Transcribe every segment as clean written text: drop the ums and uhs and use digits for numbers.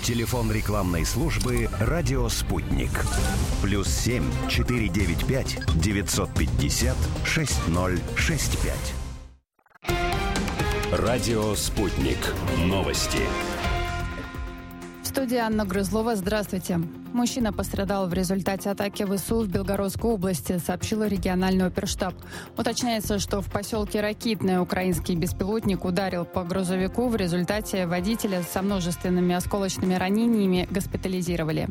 Телефон рекламной службы «Радио Спутник». +7 495 950 6065. «Радио Спутник». Новости. В студии Анна Грызлова. Здравствуйте. Мужчина пострадал в результате атаки ВСУ в Белгородской области, сообщила региональный оперштаб. Уточняется, что в поселке Ракитное украинский беспилотник ударил по грузовику. В результате водителя со множественными осколочными ранениями госпитализировали.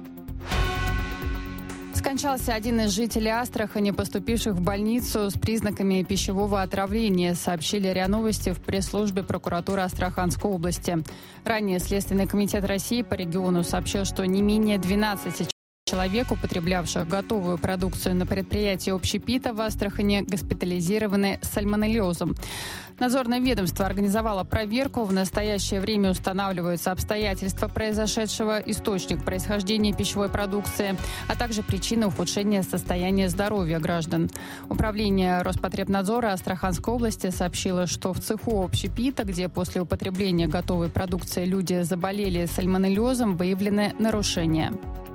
Скончался один из жителей Астрахани, поступивших в больницу с признаками пищевого отравления, сообщили РИА Новости в пресс-службе прокуратуры Астраханской области. Ранее Следственный комитет России по региону сообщил, что не менее 12 человек, употреблявших готовую продукцию на предприятии общепита в Астрахани, госпитализированы с сальмонеллезом. Надзорное ведомство организовало проверку. В настоящее время устанавливаются обстоятельства произошедшего, источник происхождения пищевой продукции, а также причины ухудшения состояния здоровья граждан. Управление Роспотребнадзора Астраханской области сообщило, что в цеху общепита, где после употребления готовой продукции люди заболели сальмонеллезом, выявлены нарушения.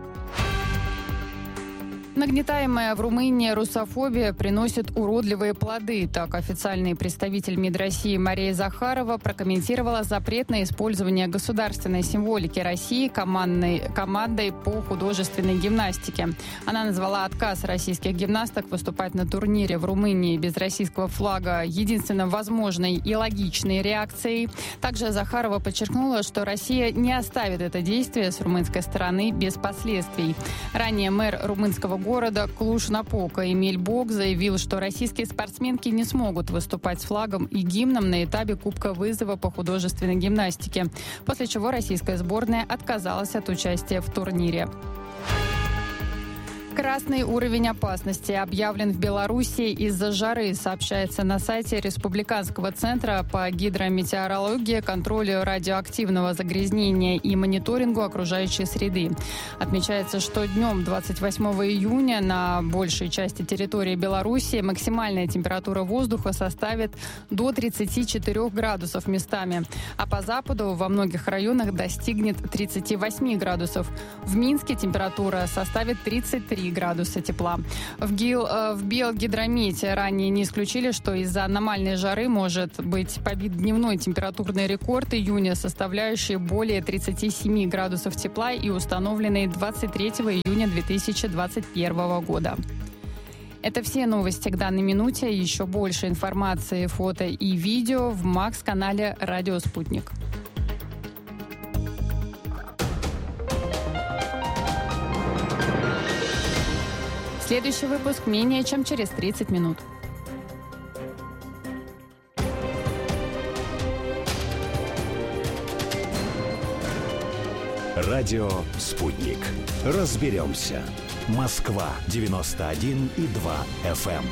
Нагнетаемая в Румынии русофобия приносит уродливые плоды. Так официальный представитель МИД России Мария Захарова прокомментировала запрет на использование государственной символики России командой по художественной гимнастике. Она назвала отказ российских гимнасток выступать на турнире в Румынии без российского флага единственно возможной и логичной реакцией. Также Захарова подчеркнула, что Россия не оставит это действие с румынской стороны без последствий. Ранее мэр румынского города Клуж-Напока Эмиль Бог заявил, что российские спортсменки не смогут выступать с флагом и гимном на этапе Кубка вызова по художественной гимнастике, после чего российская сборная отказалась от участия в турнире. Красный уровень опасности объявлен в Беларуси из-за жары, сообщается на сайте Республиканского центра по гидрометеорологии, контролю радиоактивного загрязнения и мониторингу окружающей среды. Отмечается, что днем 28 июня на большей части территории Беларуси максимальная температура воздуха составит до 34 градусов местами, а по западу во многих районах достигнет 38 градусов. В Минске температура составит 33 градуса тепла. В Белгидромете ранее не исключили, что из-за аномальной жары может быть побит дневной температурный рекорд июня, составляющий более 37 градусов тепла и установленный 23 июня 2021 года. Это все новости к данной минуте. Еще больше информации, фото и видео в МАКС-канале «Радио Спутник». Следующий выпуск менее чем через 30 минут. «Радио Спутник». Разберемся. Москва 91,2 FM.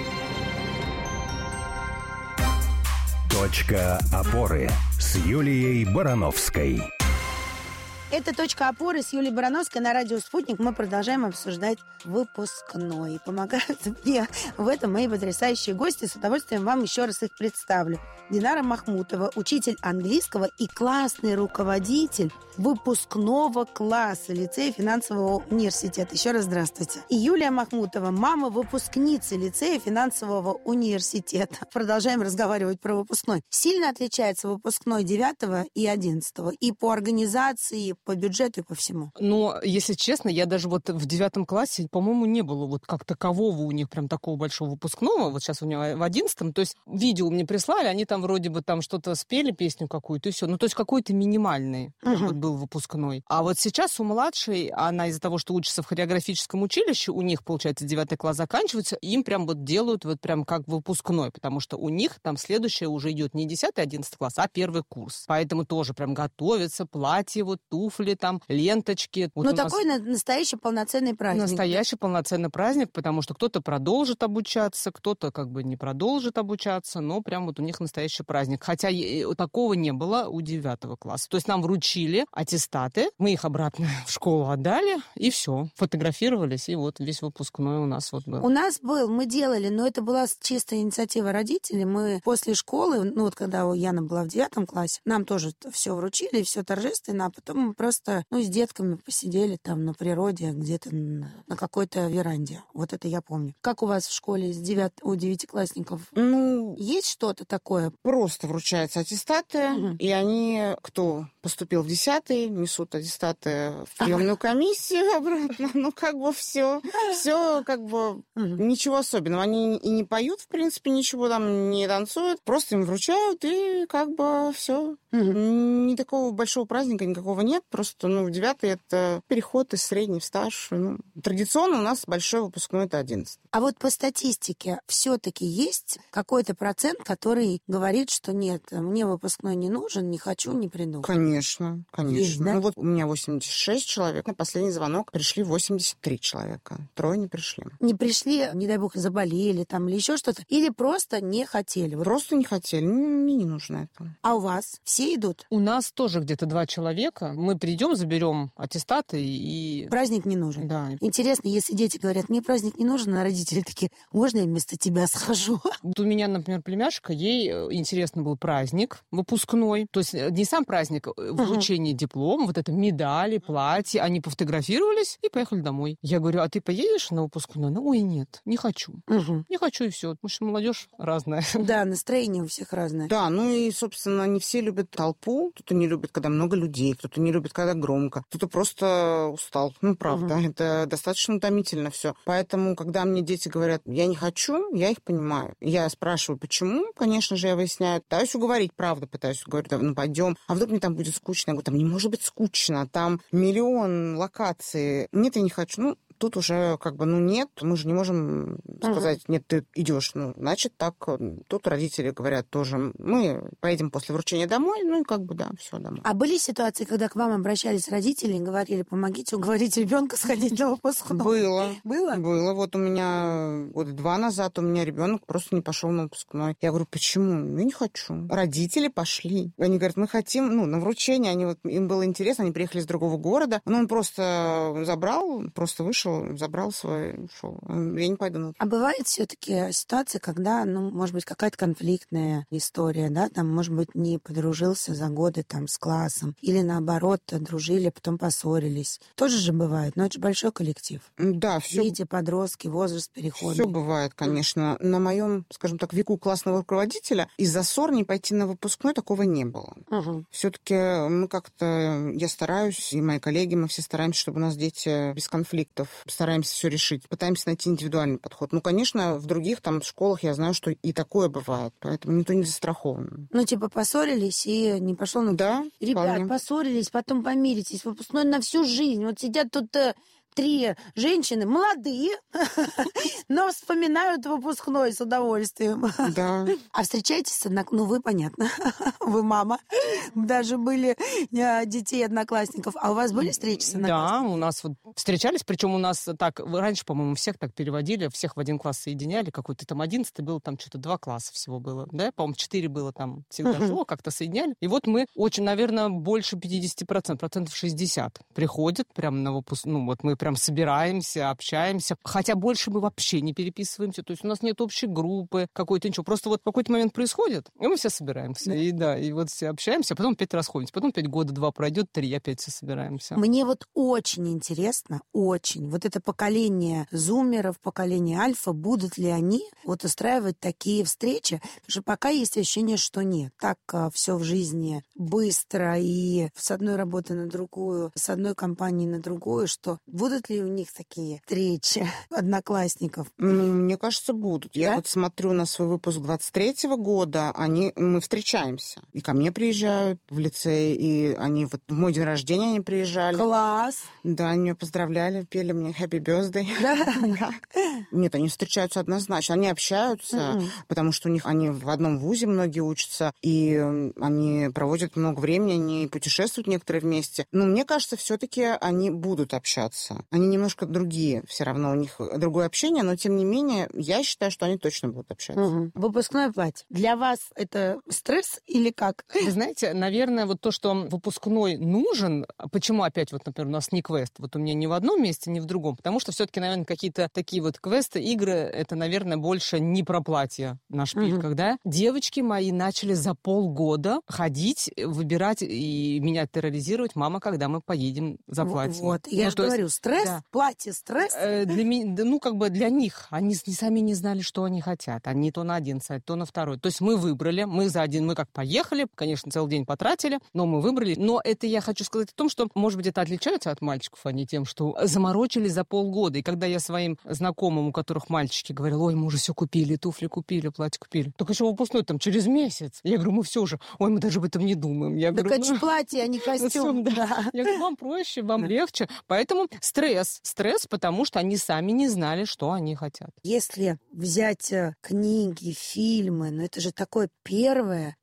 Точка опоры с Юлией Барановской. Это «Точка опоры» с Юлией Барановской на радио «Спутник». Мы продолжаем обсуждать выпускной. Помогают мне в этом мои потрясающие гости. С удовольствием вам еще раз их представлю. Динара Махмутова, учитель английского и классный руководитель выпускного класса лицея финансового университета. Еще раз здравствуйте. И Юлия Махмутова, мама выпускницы лицея финансового университета. Продолжаем разговаривать про выпускной. Сильно отличается выпускной 9 и 11 и по организации, по бюджету и по всему? Но, если честно, я даже вот в 9 классе, по-моему, не было вот как такового у них прям такого большого выпускного. Вот сейчас у него в 11. То есть видео мне прислали, они там вроде бы там что-то спели, песню какую-то, и все. Ну, то есть какой-то минимальный вот был выпускной. А вот сейчас у младшей, она из-за того, что учится в хореографическом училище, у них, получается, 9 класс заканчивается, им прям вот делают вот прям как выпускной, потому что у них там следующее уже идет не 10-11 класс, а 1 курс. Поэтому тоже прям готовятся, платье, вот туфли там, ленточки. Вот ну, такой настоящий полноценный праздник. Настоящий полноценный праздник, потому что кто-то продолжит обучаться, кто-то как бы не продолжит обучаться, но прям вот у них настоящий праздник. Хотя такого не было у 9 класса. То есть нам вручили аттестаты, мы их обратно в школу отдали, и все. Фотографировались, и вот весь выпускной у нас вот был. У нас был, мы делали, но это была чистая инициатива родителей. Мы после школы, ну вот когда Яна была в 9 классе, нам тоже все вручили, все торжественно, а потом мы просто, с детками посидели там на природе, где-то на какой-то веранде. Вот это я помню. Как у вас в школе у девятиклассников? Есть что-то такое? Просто вручаются аттестаты, и они, кто поступил в 10-й, несут аттестаты в приемную комиссию обратно. Все ничего особенного. Они и не поют, в принципе, ничего там не танцуют, просто им вручают, и все. Ни такого большого праздника никакого нет, просто, в 9-й это переход из средней в старшую. Традиционно у нас большой выпускной — это 11. А вот по статистике все-таки есть какой-то процент, который говорит, что нет, мне выпускной не нужен, не хочу, не приду? Конечно. Есть, да? У меня 86 человек, на последний звонок пришли 83 человека. 3 не пришли. Не пришли, не дай бог, заболели там или еще что-то, или просто не хотели? Просто не хотели, мне не нужно это. А у вас все идут? У нас тоже где-то 2 человека. Мы придем, заберем аттестаты и... Праздник не нужен? Да. Интересно, если дети говорят, мне праздник не нужен, а родители такие, можно я вместо тебя схожу? Вот у меня, например, племяшка, ей интересно был праздник выпускной. То есть не сам праздник, вручение диплома, вот это медали, платья. Они пофотографировались и поехали домой. Я говорю, а ты поедешь на выпускной? Она, ой, нет, не хочу. Не хочу, и все. Потому что молодежь разная. Да, настроение у всех разное. Да, и, собственно, не все любят толпу. Кто-то не любит, когда много людей, кто-то не любит, когда громко, кто-то просто устал. Правда, это достаточно утомительно все. Поэтому, когда мне дети говорят, я не хочу, я их понимаю. Я спрашиваю, почему, конечно же, я выясняю. Пытаюсь уговорить, правда, говорю, пойдем. А вдруг мне там будет скучно? Я говорю, там не может быть скучно, там миллион локаций. Нет, я не хочу. Тут уже нет, мы же не можем сказать, нет, ты идешь. Значит, так. Тут родители говорят тоже, мы поедем после вручения домой, все, домой. А были ситуации, когда к вам обращались родители и говорили, помогите уговорить ребенка сходить на выпускной? Было. Было? Вот у меня 2 назад у меня ребенок просто не пошел на выпускной. Я говорю, почему? Я не хочу. Родители пошли. Они говорят, мы хотим, на вручение, им было интересно, они приехали из другого города, он просто забрал, просто вышел, забрал свой, ушел. Я не пойду. А бывает все-таки ситуация, когда, может быть, какая-то конфликтная история, да, там, может быть, не подружился за годы там с классом, или наоборот, дружили, потом поссорились. Тоже же бывает, но это же большой коллектив. Да, все. Дети, подростки, возраст переходный. Все бывает, конечно. На моем, скажем так, веку классного руководителя из-за ссор не пойти на выпускной такого не было. Все-таки мы я стараюсь, и мои коллеги, мы все стараемся, чтобы у нас дети без конфликтов. Стараемся все решить, пытаемся найти индивидуальный подход. Конечно, в других там школах я знаю, что и такое бывает, поэтому никто не застрахован. Поссорились и не пошло на... Да, Ребят, вполне. Поссорились, потом помиритесь. Выпускной на всю жизнь. Вот сидят тут 3 женщины, молодые, но вспоминают выпускной с удовольствием. Да. А встречаетесь с вы, понятно, вы мама. Даже были детей одноклассников. А у вас были встречи с одноклассниками? Да, у нас встречались, причем у нас так, раньше, по-моему, всех так переводили, всех в один класс соединяли, какой-то там 11-й был, там что-то 2 класса всего было, да, по-моему, 4 было там, всегда шло, как-то соединяли. И вот мы очень, наверное, больше 50%, процентов 60 приходят прямо на выпуск, мы прям собираемся, общаемся. Хотя больше мы вообще не переписываемся. То есть у нас нет общей группы какой-то, ничего. Просто в какой-то момент происходит, и мы все собираемся. Да. И все общаемся, потом опять расходимся. Потом 5 года, 2 пройдет, 3, опять все собираемся. Мне очень интересно, очень. Вот это поколение зумеров, поколение альфа, будут ли они устраивать такие встречи? Потому что пока есть ощущение, что нет. Так все в жизни быстро и с одной работы на другую, с одной компании на другую, что будут ли у них такие встречи одноклассников? Мне кажется, будут. Да? Я смотрю на свой выпуск 23-го года, мы встречаемся. И ко мне приезжают в лицей, и они в мой день рождения они приезжали. Класс! Да, они меня поздравляли, пели мне Happy Birthday. Да? Нет, они встречаются однозначно. Они общаются, потому что у них они в одном вузе многие учатся, и они проводят много времени, они путешествуют некоторые вместе. Но мне кажется, все-таки они будут общаться. конечно. Они немножко другие, все равно у них другое общение, но тем не менее, я считаю, что они точно будут общаться. Угу. Выпускное платье. Для вас это стресс или как? Вы знаете, наверное, вот то, что выпускной нужен, почему опять, вот, например, у нас не квест, вот у меня ни в одном месте, ни в другом, потому что все-таки, наверное, какие-то такие вот квесты, игры, это, наверное, больше не про платье на шпильках, да? Девочки мои начали за полгода ходить, выбирать и меня терроризировать: мама, когда мы поедем за платьем. Вот, я же говорю, стресс, да. Платье, стресс. Для меня, ну, как бы для них, они сами не знали, что они хотят. Они то на один сайт, то на второй. То есть мы выбрали, мы как поехали, конечно, целый день потратили, но мы выбрали. Но это я хочу сказать о том, что, может быть, это отличается от мальчиков, а не тем, что заморочились за полгода. И когда я своим знакомым, у которых мальчики, говорила: ой, мы уже все купили, туфли купили, платье купили. Только еще выпускной там через месяц. Я говорю: мы все уже, ой, мы даже об этом не думаем. Я так говорю, это платье, а не костюм. Да. Я говорю: вам проще, вам легче. Поэтому стресс, потому что они сами не знали, что они хотят. Если взять книги, фильмы, ну это же такое первое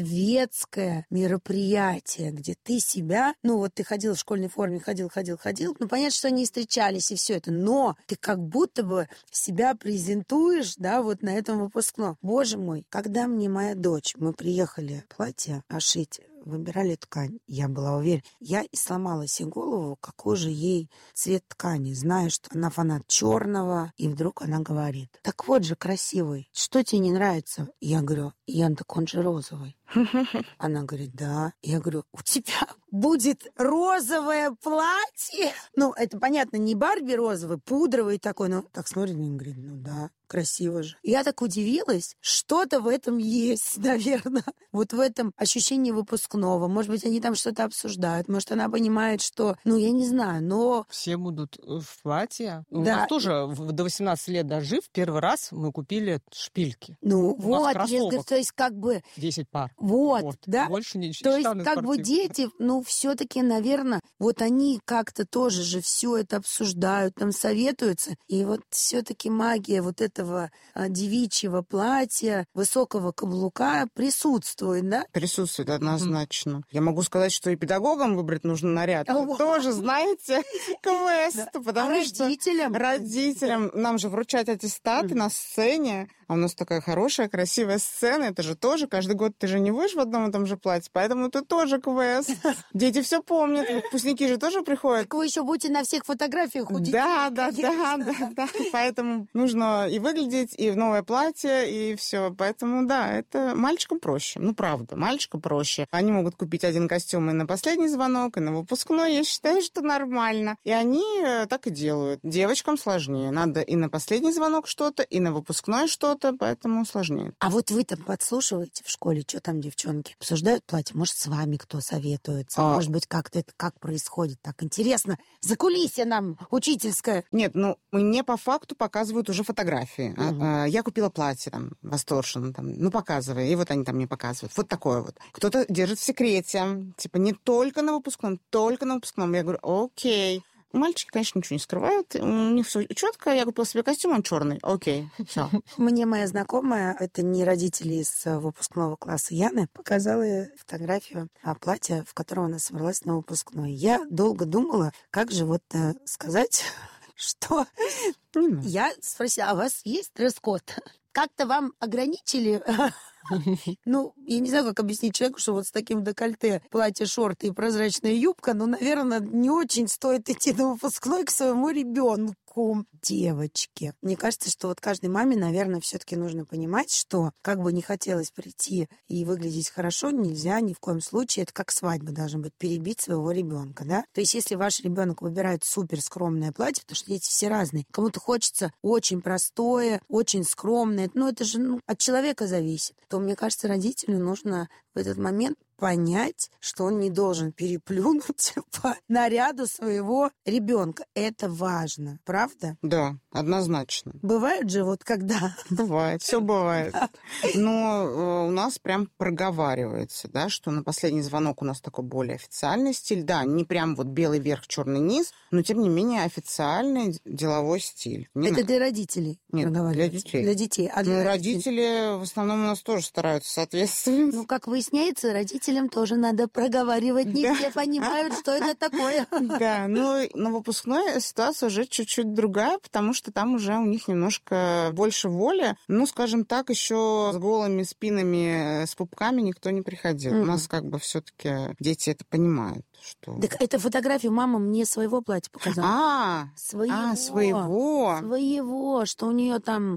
светское мероприятие, где ты себя, ну вот ты ходил в школьной форме, ходил, ну понятно, что они встречались и все это, но ты как будто бы себя презентуешь, да, вот на этом выпускном. Боже мой, когда мне моя дочь, мы приехали платье шить, выбирали ткань, я была уверена. Я и сломала себе голову, какой же ей цвет ткани, зная, что она фанат черного, и вдруг она говорит: так вот же красивый, что тебе не нравится? Я говорю: Ян, так он же розовый. Она говорит: да. Я говорю: у тебя будет розовое платье? Ну, это, понятно, не Барби розовый, пудровый такой, но так смотрит и говорит: ну да, красиво же. Я так удивилась, что-то в этом есть, наверное. Вот в этом ощущении выпускного. Может быть, они там что-то обсуждают, может, она понимает, что, ну, я не знаю, но... Все будут в платье. Да. У нас тоже до 18 лет дожив, первый раз мы купили шпильки. Ну, вот, то есть как бы... 10 пар. Вот, да? Больше не то есть как бы дети, ну, все-таки, наверное, вот они как-то тоже же все это обсуждают, там советуются, и вот все-таки магия вот этого девичьего платья, высокого каблука присутствует, да? Присутствует однозначно. Я могу сказать, что и педагогам выбрать нужно наряд. Тоже, знаете, квест. Потому что родителям нам же вручать аттестаты на сцене. А у нас такая хорошая, красивая сцена. Это же тоже каждый год ты же не будешь в одном и том же платье, поэтому это тоже квест. Дети все помнят. Выпускники же тоже приходят. Так вы еще будете на всех фотографиях у детей. Да. Поэтому нужно и выглядеть, и в новое платье, и все. Поэтому, да, это мальчикам проще. Ну, правда, мальчикам проще. Они могут купить один костюм и на последний звонок, и на выпускной. Я считаю, что нормально. И они так и делают. Девочкам сложнее. Надо и на последний звонок что-то, и на выпускной что-то, поэтому сложнее. А вот вы там подслушиваете в школе, что там девчонки обсуждают платье? Может, с вами кто советуется? Может быть, как-то это как происходит? Так интересно. Закулисье нам учительское. Нет, ну, мне по факту показывают уже фотографии. Я купила платье, там, восторженно, там, ну, показывай. И вот они там мне показывают. Вот такое вот. Кто-то держит в секрете. Типа, не только на выпускном, только на выпускном. Я говорю: окей. Мальчики, конечно, ничего не скрывают. У них все четко. Я купила себе костюм, он черный. Окей, все. Мне моя знакомая, это не родители из выпускного класса Яны, показала фотографию платья, в котором она собралась на выпускной. Я долго думала, как же вот сказать, что... Я спросила: а у вас есть дресс-код? Как-то вам ограничили... Ну, я не знаю, как объяснить человеку, что вот с таким декольте платье, шорты и прозрачная юбка, ну, наверное, не очень стоит идти на выпускной к своему ребенку. Девочки. Мне кажется, что вот каждой маме, наверное, все-таки нужно понимать, что как бы не хотелось прийти и выглядеть хорошо, нельзя ни в коем случае. Это как свадьба должна быть, перебить своего ребенка, да? То есть если ваш ребенок выбирает супер скромное платье, потому что дети все разные, кому-то хочется очень простое, очень скромное, ну, это же от человека зависит, то, мне кажется, родителю нужно в этот момент понять, что он не должен переплюнуть по наряду своего ребенка. Это важно, правда? Да, однозначно. Бывает же вот когда... Бывает, все бывает. Но у нас прям проговаривается, да, что на последний звонок у нас такой более официальный стиль. Да, не прям вот белый верх, черный низ, но тем не менее официальный деловой стиль. Это для родителей? Нет, для детей. Для детей. А для родители в основном у нас тоже стараются соответствовать. Ну, как выясняется, родители родителям тоже надо проговаривать. Не все понимают, что это такое. Да, ну, на выпускной ситуация уже чуть-чуть другая, потому что там уже у них немножко больше воли. Ну, скажем так, еще с голыми спинами, с пупками никто не приходил. У нас как бы все-таки дети это понимают. Что... Так эту фотографию мама мне своего платья показала. Своего, что у нее там...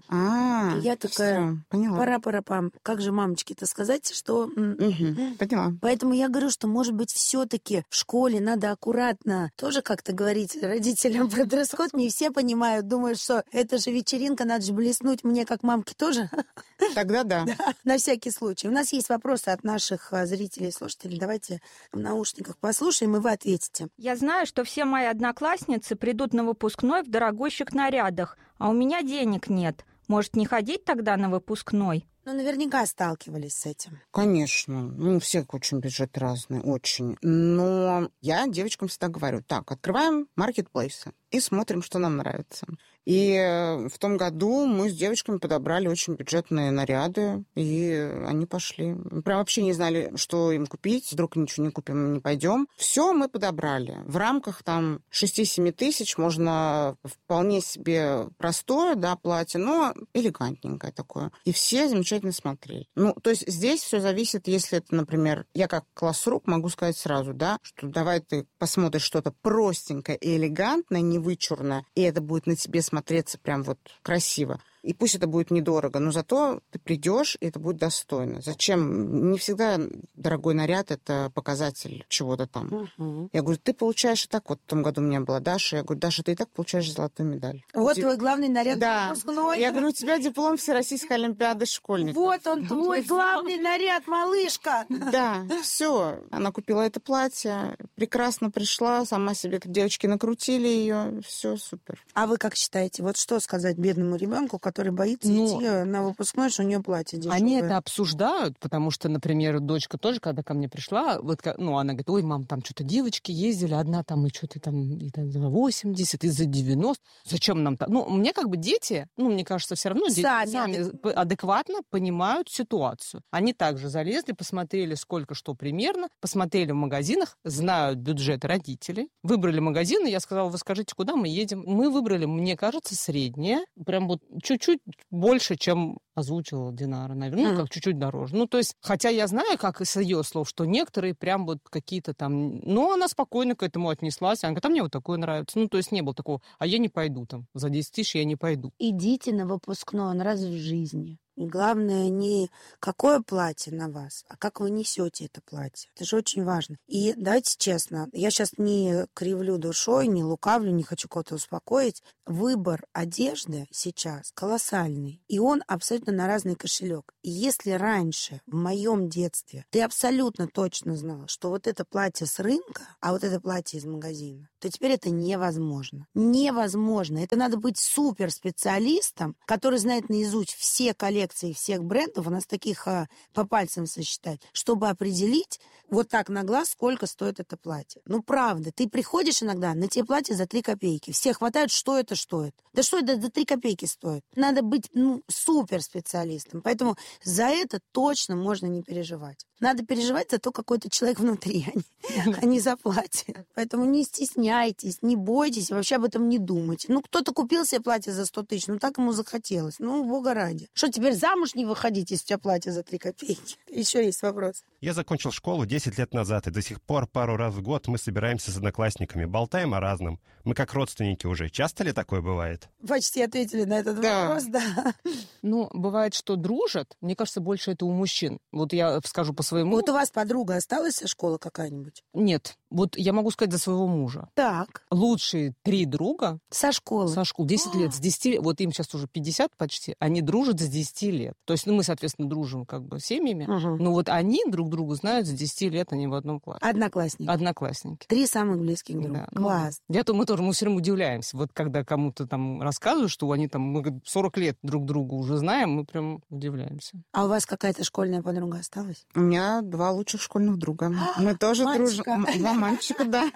Я такая, пара-пара-пам. Как же мамочке-то сказать, что... Поняла. Поэтому я говорю, что, может быть, все-таки в школе надо аккуратно тоже как-то говорить родителям про дресс-код. Не все понимают, думают, что это же вечеринка, надо же блеснуть мне, как мамке тоже. Тогда да. На всякий случай. У нас есть вопросы от наших зрителей и слушателей. Давайте в наушниках послушаем, и вы ответите. Я знаю, что все мои одноклассницы придут на выпускной в дорогущих нарядах, а у меня денег нет. Может, не ходить тогда на выпускной? Ну, наверняка сталкивались с этим. Конечно. Ну, у всех очень бюджет разный, очень. Но я девочкам всегда говорю, так, открываем маркетплейсы и смотрим, что нам нравится. И в том году мы с девочками подобрали очень бюджетные наряды, и они пошли. Прям вообще не знали, что им купить. Вдруг ничего не купим, не пойдем. Все мы подобрали. В рамках там 6-7 тысяч можно вполне себе простое, да, платье, но элегантненькое такое. И все замечательно смотрели. Ну, то есть здесь все зависит, если это, например, я как классрук могу сказать сразу, да, что давай ты посмотришь что-то простенькое и элегантное, не вычурное, и это будет на тебе смотреться прям вот красиво. И пусть это будет недорого, но зато ты придешь, и это будет достойно. Зачем? Не всегда дорогой наряд – это показатель чего-то там. Я говорю, ты получаешь и так. Вот в том году у меня была Даша. Я говорю, Даша, ты и так получаешь золотую медаль. Вот твой главный наряд выпускной. Я говорю, у тебя диплом Всероссийской олимпиады школьников. Вот он, твой главный наряд, малышка. Да, все. Она купила это платье, прекрасно пришла, сама себе девочки накрутили ее. Все супер. А вы как считаете, вот что сказать бедному ребенку, который боится идти на выпускной, что у нее платье дешевое? Они это обсуждают, потому что, например, дочка тоже, когда ко мне пришла, вот, ну, она говорит, ой, мам, там что-то девочки ездили, одна там и что-то там и за 80, и за 90. Зачем нам так? Ну, мне как бы дети, ну, мне кажется, все равно сами адекватно понимают ситуацию. Они также залезли, посмотрели, сколько что примерно, посмотрели в магазинах, знают бюджет родителей, выбрали магазин, и я сказала, вы скажите, куда мы едем? Мы выбрали, мне кажется, среднее, прям вот чуть-чуть больше, чем озвучила Динара, наверное, ну, как чуть-чуть дороже. Ну, то есть, хотя я знаю, как из ее слов, что некоторые прям вот какие-то там... Но она спокойно к этому отнеслась. Она говорит, а мне вот такое нравится. Ну, то есть, не было такого, а я не пойду там, за 10 тысяч я не пойду. Идите на выпускной, он раз в жизни. И главное не какое платье на вас, а как вы несете это платье. Это же очень важно. И давайте честно, я сейчас не кривлю душой, не лукавлю, не хочу кого-то успокоить. Выбор одежды сейчас колоссальный, и он абсолютно на разный кошелек. И если раньше, в моем детстве, ты абсолютно точно знала, что вот это платье с рынка, а вот это платье из магазина, то теперь это невозможно. Невозможно. Это надо быть суперспециалистом, который знает наизусть все коллекции всех брендов, у нас таких по пальцам сосчитать, чтобы определить вот так на глаз, сколько стоит это платье. Ну, правда, ты приходишь иногда, на тебе платье за 3 копейки. Все хватают, что это стоит. Да что это за 3 копейки стоит? Надо быть, суперспециалистом. Поэтому за это точно можно не переживать. Надо переживать за то, какой ты человек внутри, а не за платье. Поэтому не стесняйтесь, не бойтесь, вообще об этом не думайте. Ну, кто-то купил себе платье за 100 тысяч, ну, так ему захотелось. Ну, бога ради. Что, теперь замуж не выходить, если у тебя платье за 3 копейки? Еще есть вопрос. Я закончил школу 10 лет назад, и до сих пор пару раз в год мы собираемся с одноклассниками, болтаем о разном. Мы как родственники уже. Часто ли такое бывает? Почти ответили на этот вопрос, да. Ну, бывает, что дружат. Мне кажется, больше это у мужчин. Вот я скажу по своему... Вот у вас подруга осталась со школы какая-нибудь? Нет. Вот я могу сказать за своего мужа. Так. Лучшие 3 друга... Со школы? Со школы. 10 лет. С 10 лет. Вот им сейчас уже 50 почти. Они дружат с 10 лет. То есть, мы, соответственно, дружим как бы семьями. Но вот они друг друга знают с 10 лет, они в одном классе. Одноклассники? Одноклассники. 3 самых близких друга. Да. Класс. Мы все время удивляемся. Вот когда кому-то там рассказывают, что они там, мы 40 лет друг друга уже знаем, мы прям удивляемся. А у вас какая-то школьная подруга осталась? У меня 2 лучших школьных друга. Мы тоже дружим. 2 мальчика, да.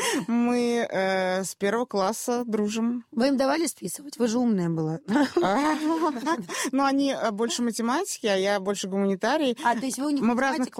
Мы с 1 класса дружим. Вы им давали списывать? Вы же умная была. Ну, они больше математики, а я больше гуманитарий. То есть вы у них мы в разных классах.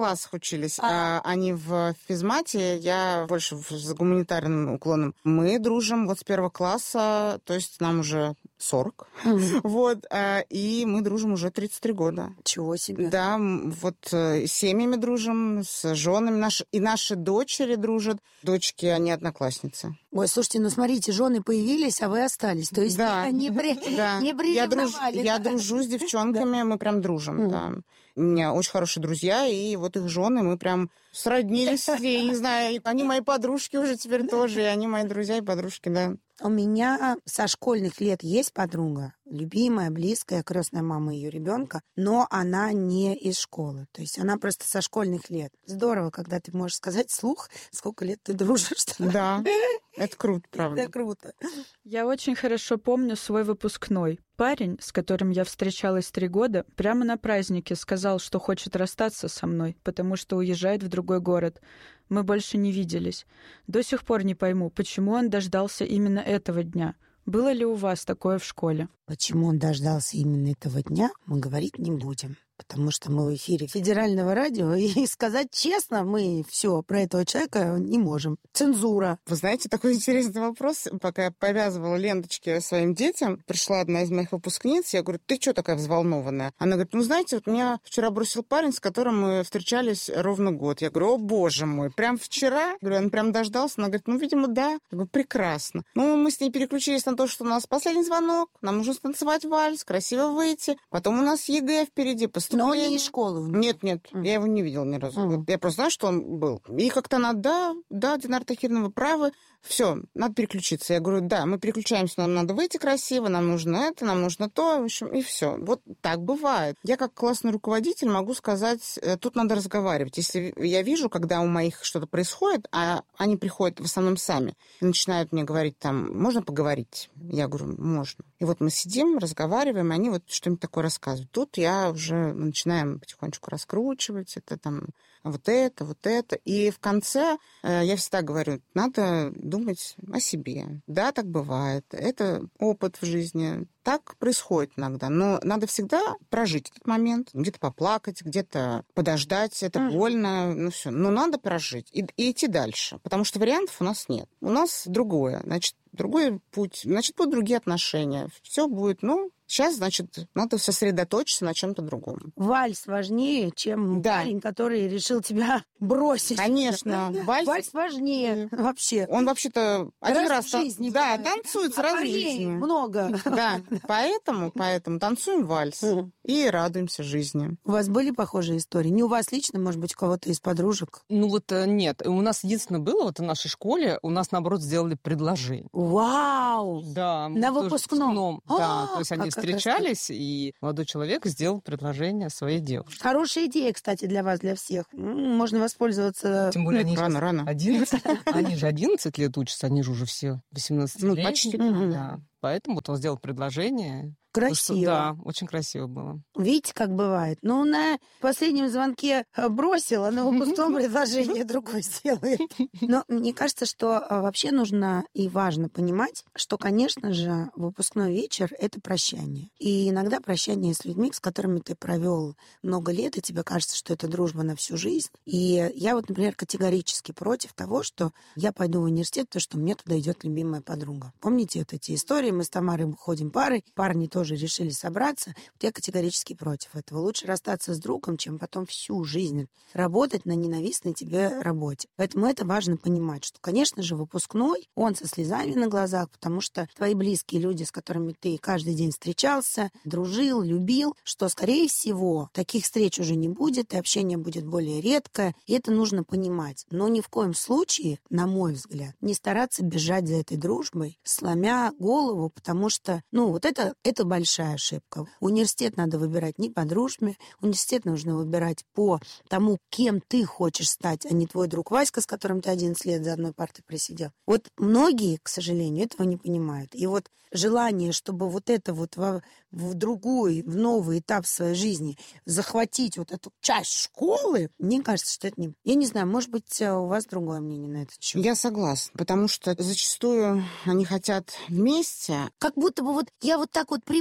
классах учились, они в физмате, я больше с гуманитарным уклоном. Мы дружим вот с 1 класса, то есть нам уже 40. Вот, и мы дружим уже 33 года. Чего себе. Да, вот с семьями дружим, с женами. И наши дочери дружат. Дочки, они одноклассницы. Ой, слушайте, ну смотрите, жены появились, а вы остались. То есть не приревновали. Я дружу с девчонками, мы прям дружим, да. У меня очень хорошие друзья, и вот их жены, мы прям сроднились. Я не знаю, они мои подружки уже теперь тоже, и они мои друзья и подружки, да. У меня со школьных лет есть подруга, любимая, близкая, крестная мама ее ребенка, но она не из школы. То есть она просто со школьных лет. Здорово, когда ты можешь сказать вслух, сколько лет ты дружишь. Да, это круто, правда. Это круто. Я очень хорошо помню свой выпускной. Парень, с которым я встречалась 3 года, прямо на празднике сказал, что хочет расстаться со мной, потому что уезжает в другой город. Мы больше не виделись. До сих пор не пойму, почему он дождался именно этого дня. Было ли у вас такое в школе? Почему он дождался именно этого дня, мы говорить не будем. Потому что мы в эфире федерального радио, и сказать честно, мы все про этого человека не можем. Цензура. Вы знаете, такой интересный вопрос. Пока я повязывала ленточки своим детям, пришла одна из моих выпускниц, я говорю, ты что такая взволнованная? Она говорит, ну, знаете, вот меня вчера бросил парень, с которым мы встречались ровно год. Я говорю, о, боже мой, прям вчера? Говорю, он прям дождался? Она говорит, ну, видимо, да. Я говорю, прекрасно. Ну, мы с ней переключились на то, что у нас последний звонок, нам нужно станцевать вальс, красиво выйти, потом у нас ЕГЭ впереди, но не из школы. Нет, я его не видела ни разу. Я просто знаю, что он был. И как-то она, да, Динара Тахировна, вы правы, все, надо переключиться. Я говорю, да, мы переключаемся, нам надо выйти красиво, нам нужно это, нам нужно то, в общем, и все. Вот так бывает. Я как классный руководитель могу сказать, тут надо разговаривать. Если я вижу, когда у моих что-то происходит, а они приходят в основном сами, и начинают мне говорить, там, можно поговорить? Я говорю, можно. И вот мы сидим, разговариваем, и они вот что-нибудь такое рассказывают. Тут я уже начинаем потихонечку раскручивать это, там, вот это. И в конце я всегда говорю, надо думать о себе. Да, так бывает. Это опыт в жизни. Так происходит иногда. Но надо всегда прожить этот момент. Где-то поплакать, где-то подождать. Это больно. Ну, все. Но надо прожить и идти дальше. Потому что вариантов у нас нет. У нас другое. Значит, другой путь. Значит, будут другие отношения. Все будет, сейчас, значит, надо сосредоточиться на чем-то другом. Вальс важнее, чем парень, который решил тебя бросить. Конечно. Вальс важнее вообще. Он вообще-то один раз жизни танцует с раз в жизни. Много. Да, поэтому танцуем вальс и радуемся жизни. У вас были похожие истории? Не у вас лично, может быть, у кого-то из подружек? Ну вот нет. У нас единственное было, вот в нашей школе, у нас, наоборот, сделали предложение. Вау! Да. На выпускном? Да, то есть они встречались, и молодой человек сделал предложение своей девушке. Хорошая идея, кстати, для вас, для всех. Можно воспользоваться... Тем более они рано. 11, они же 11 лет учатся, они же уже все 18 лет. Почти. Да. Поэтому вот он сделал предложение. Красиво. Да, очень красиво было. Видите, как бывает. На последнем звонке бросила, на выпускном предложение другое сделает. Но мне кажется, что вообще нужно и важно понимать, что, конечно же, выпускной вечер — это прощание. И иногда прощание с людьми, с которыми ты провел много лет, и тебе кажется, что это дружба на всю жизнь. И я вот, например, категорически против того, что я пойду в университет, потому что мне туда идет любимая подруга. Помните вот эти истории? Мы с Тамарой ходим парой, парни тоже решили собраться. Вот я категорически против этого. Лучше расстаться с другом, чем потом всю жизнь работать на ненавистной тебе работе. Поэтому это важно понимать, что, конечно же, выпускной, он со слезами на глазах, потому что твои близкие люди, с которыми ты каждый день встречался, дружил, любил, что, скорее всего, таких встреч уже не будет, и общение будет более редкое, и это нужно понимать. Но ни в коем случае, на мой взгляд, не стараться бежать за этой дружбой, сломя голову, потому что, вот это большая ошибка. Университет надо выбирать не по дружбе, университет нужно выбирать по тому, кем ты хочешь стать, а не твой друг Васька, с которым ты 11 лет за одной партой просидел. Вот многие, к сожалению, этого не понимают. И вот желание, чтобы вот это вот в другой, в новый этап своей жизни захватить вот эту часть школы, мне кажется, что это не... Я не знаю, может быть, у вас другое мнение на этот счет. Я согласна, потому что зачастую они хотят вместе. Как будто бы я вот так вот привыкла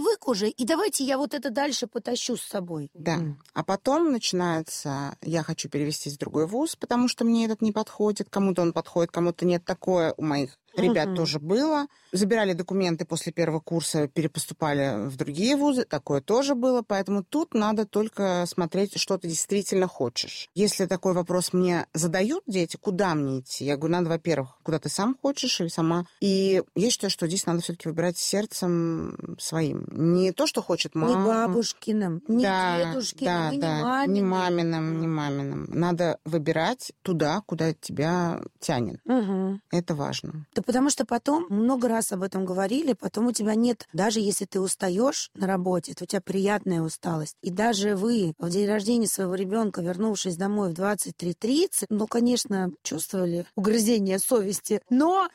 привык уже, и давайте я вот это дальше потащу с собой. Да. А потом начинается, я хочу перевестись в другой вуз, потому что мне этот не подходит, кому-то он подходит, кому-то нет. Такое у моих ребят тоже было. Забирали документы после первого курса, перепоступали в другие вузы. Такое тоже было. Поэтому тут надо только смотреть, что ты действительно хочешь. Если такой вопрос мне задают дети, куда мне идти? Я говорю, надо, во-первых, куда ты сам хочешь или сама. И я считаю, что здесь надо все-таки выбирать сердцем своим. Не то, что хочет мама. Не бабушкиным, не дедушкиным, не маминым. Надо выбирать туда, куда тебя тянет. Это важно. Да потому что потом, много раз об этом говорили, потом у тебя нет, даже если ты устаешь на работе, то у тебя приятная усталость. И даже вы в день рождения своего ребенка, вернувшись домой в 23:30, ну, конечно, чувствовали угрызение совести, но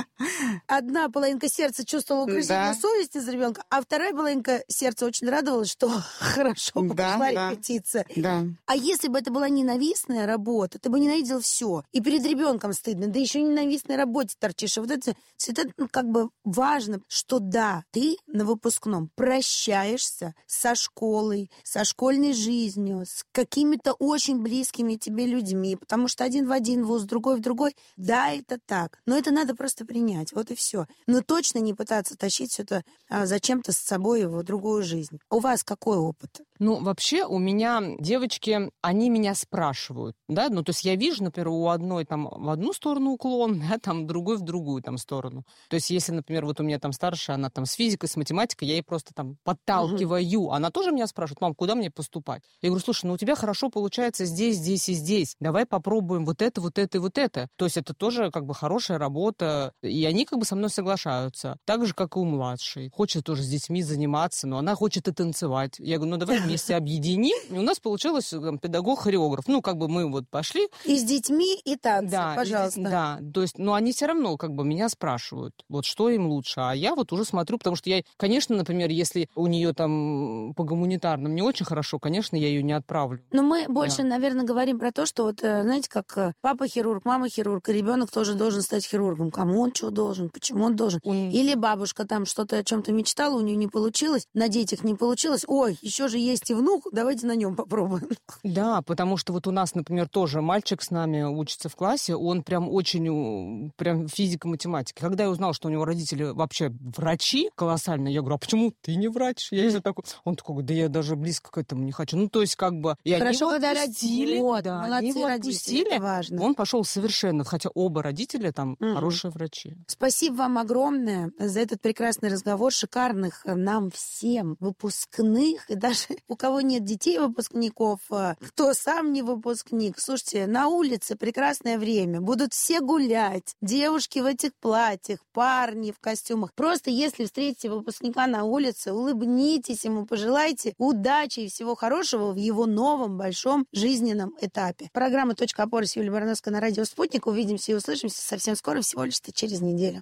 одна половинка сердца чувствовала угрызение совести за ребенка, а вторая половинка сердца очень радовалась, что хорошо пошла репетиция. А если бы это была ненавистная работа, ты бы ненавидел все. И перед ребенком стыдно, да еще ненавистной работе торчишь. И вот это как бы важно, что да, ты на выпускном прощаешься со школой, со школьной жизнью, с какими-то очень близкими тебе людьми, потому что один в один вуз, другой в другой. Да, это так. Но это надо просто принять. Вот и все. Но точно не пытаться тащить все это зачем-то с собой в другую жизнь. У вас какой опыт? Ну, вообще, у меня девочки, они меня спрашивают, да, ну, то есть я вижу, например, у одной там в одну сторону уклон, да, там другой в другую там сторону. То есть если, например, вот у меня там старшая, она там с физикой, с математикой, я ей просто там подталкиваю. Она тоже меня спрашивает, мам, куда мне поступать? Я говорю, слушай, ну, у тебя хорошо получается здесь, здесь и здесь. Давай попробуем вот это, вот это и вот это. То есть это тоже как бы хорошая работа, и они как бы со мной соглашаются. Так же, как и у младшей. Хочет тоже с детьми заниматься, но она хочет и танцевать. Я говорю, ну, давай вместе объединим. И у нас получилось педагог-хореограф. Ну, как бы мы вот пошли. И с детьми, и танцы, да, пожалуйста. Да, то есть, но они все равно как бы меня спрашивают, вот что им лучше. А я вот уже смотрю, потому что я, конечно, например, если у нее там по гуманитарным не очень хорошо, конечно, я ее не отправлю. Но мы больше, наверное, говорим про то, что вот, знаете, как папа хирург, мама хирург, и ребенок тоже должен стать хирургом. Кому он что должен, почему он должен? Или бабушка там что-то о чем-то мечтала, у нее не получилось, на детях не получилось. Ой, еще же есть и внук, давайте на нем попробуем. Да, потому что вот у нас, например, тоже мальчик с нами учится в классе, он прям очень, прям физико-математика. Когда я узнала, что у него родители вообще врачи колоссальные, я говорю, а почему ты не врач? Я такой, он такой, да я даже близко к этому не хочу. Ну, то есть, как бы... И хорошо, когда родители. Вот, да, молодцы родители, это важно. Он пошел совершенно, хотя оба родителя там хорошие врачи. Спасибо вам огромное за этот прекрасный разговор, шикарных нам всем выпускных, и даже у кого нет детей выпускников, кто сам не выпускник. Слушайте, на улице прекрасное время, будут все гулять, девушки в этих платьях, парни в костюмах. Просто если встретите выпускника на улице, улыбнитесь ему, пожелайте удачи и всего хорошего в его новом большом жизненном этапе. Программа «Точка опоры» с Юлией Барановской на радио «Спутник». Увидимся и услышимся совсем скоро, всего лишь через неделю.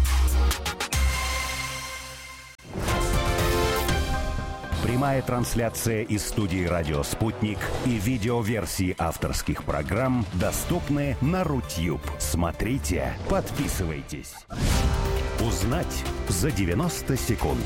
Прямая трансляция из студии «Радио Спутник» и видеоверсии авторских программ доступны на Рутьюб. Смотрите, подписывайтесь. Узнать за 90 секунд.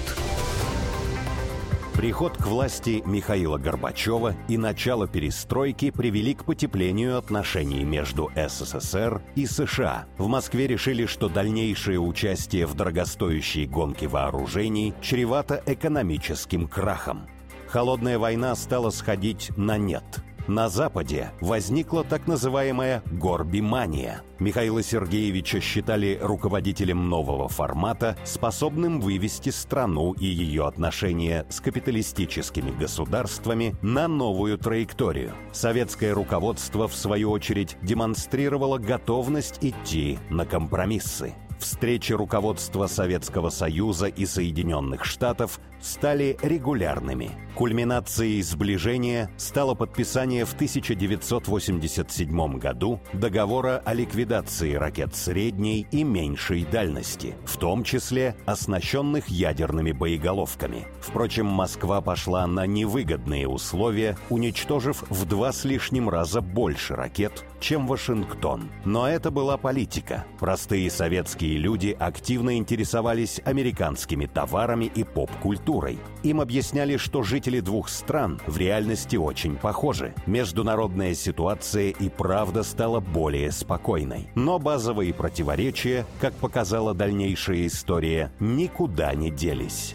Приход к власти Михаила Горбачева и начало перестройки привели к потеплению отношений между СССР и США. В Москве решили, что дальнейшее участие в дорогостоящей гонке вооружений чревато экономическим крахом. Холодная война стала сходить на нет. На Западе возникла так называемая «горбимания». Михаила Сергеевича считали руководителем нового формата, способным вывести страну и ее отношения с капиталистическими государствами на новую траекторию. Советское руководство, в свою очередь, демонстрировало готовность идти на компромиссы. Встречи руководства Советского Союза и Соединенных Штатов стали регулярными. Кульминацией сближения стало подписание в 1987 году договора о ликвидации ракет средней и меньшей дальности, в том числе оснащенных ядерными боеголовками. Впрочем, Москва пошла на невыгодные условия, уничтожив в 2 с лишним раза больше ракет, чем Вашингтон. Но это была политика. Простые советские люди активно интересовались американскими товарами и поп-культурой. Им объясняли, что жители двух стран в реальности очень похожи. Международная ситуация и правда стала более спокойной. Но базовые противоречия, как показала дальнейшая история, никуда не делись.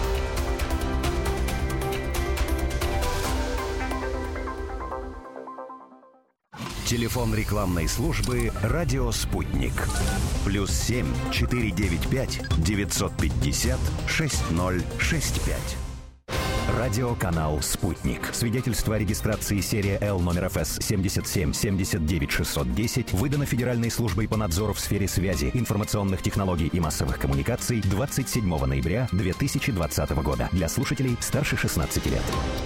Телефон рекламной службы «Радио Спутник». +7 495 950 6065. Радиоканал «Спутник». Свидетельство о регистрации серия Л номер ФС 77 79 610 выдано Федеральной службой по надзору в сфере связи, информационных технологий и массовых коммуникаций 27 ноября 2020 года. Для слушателей старше 16 лет.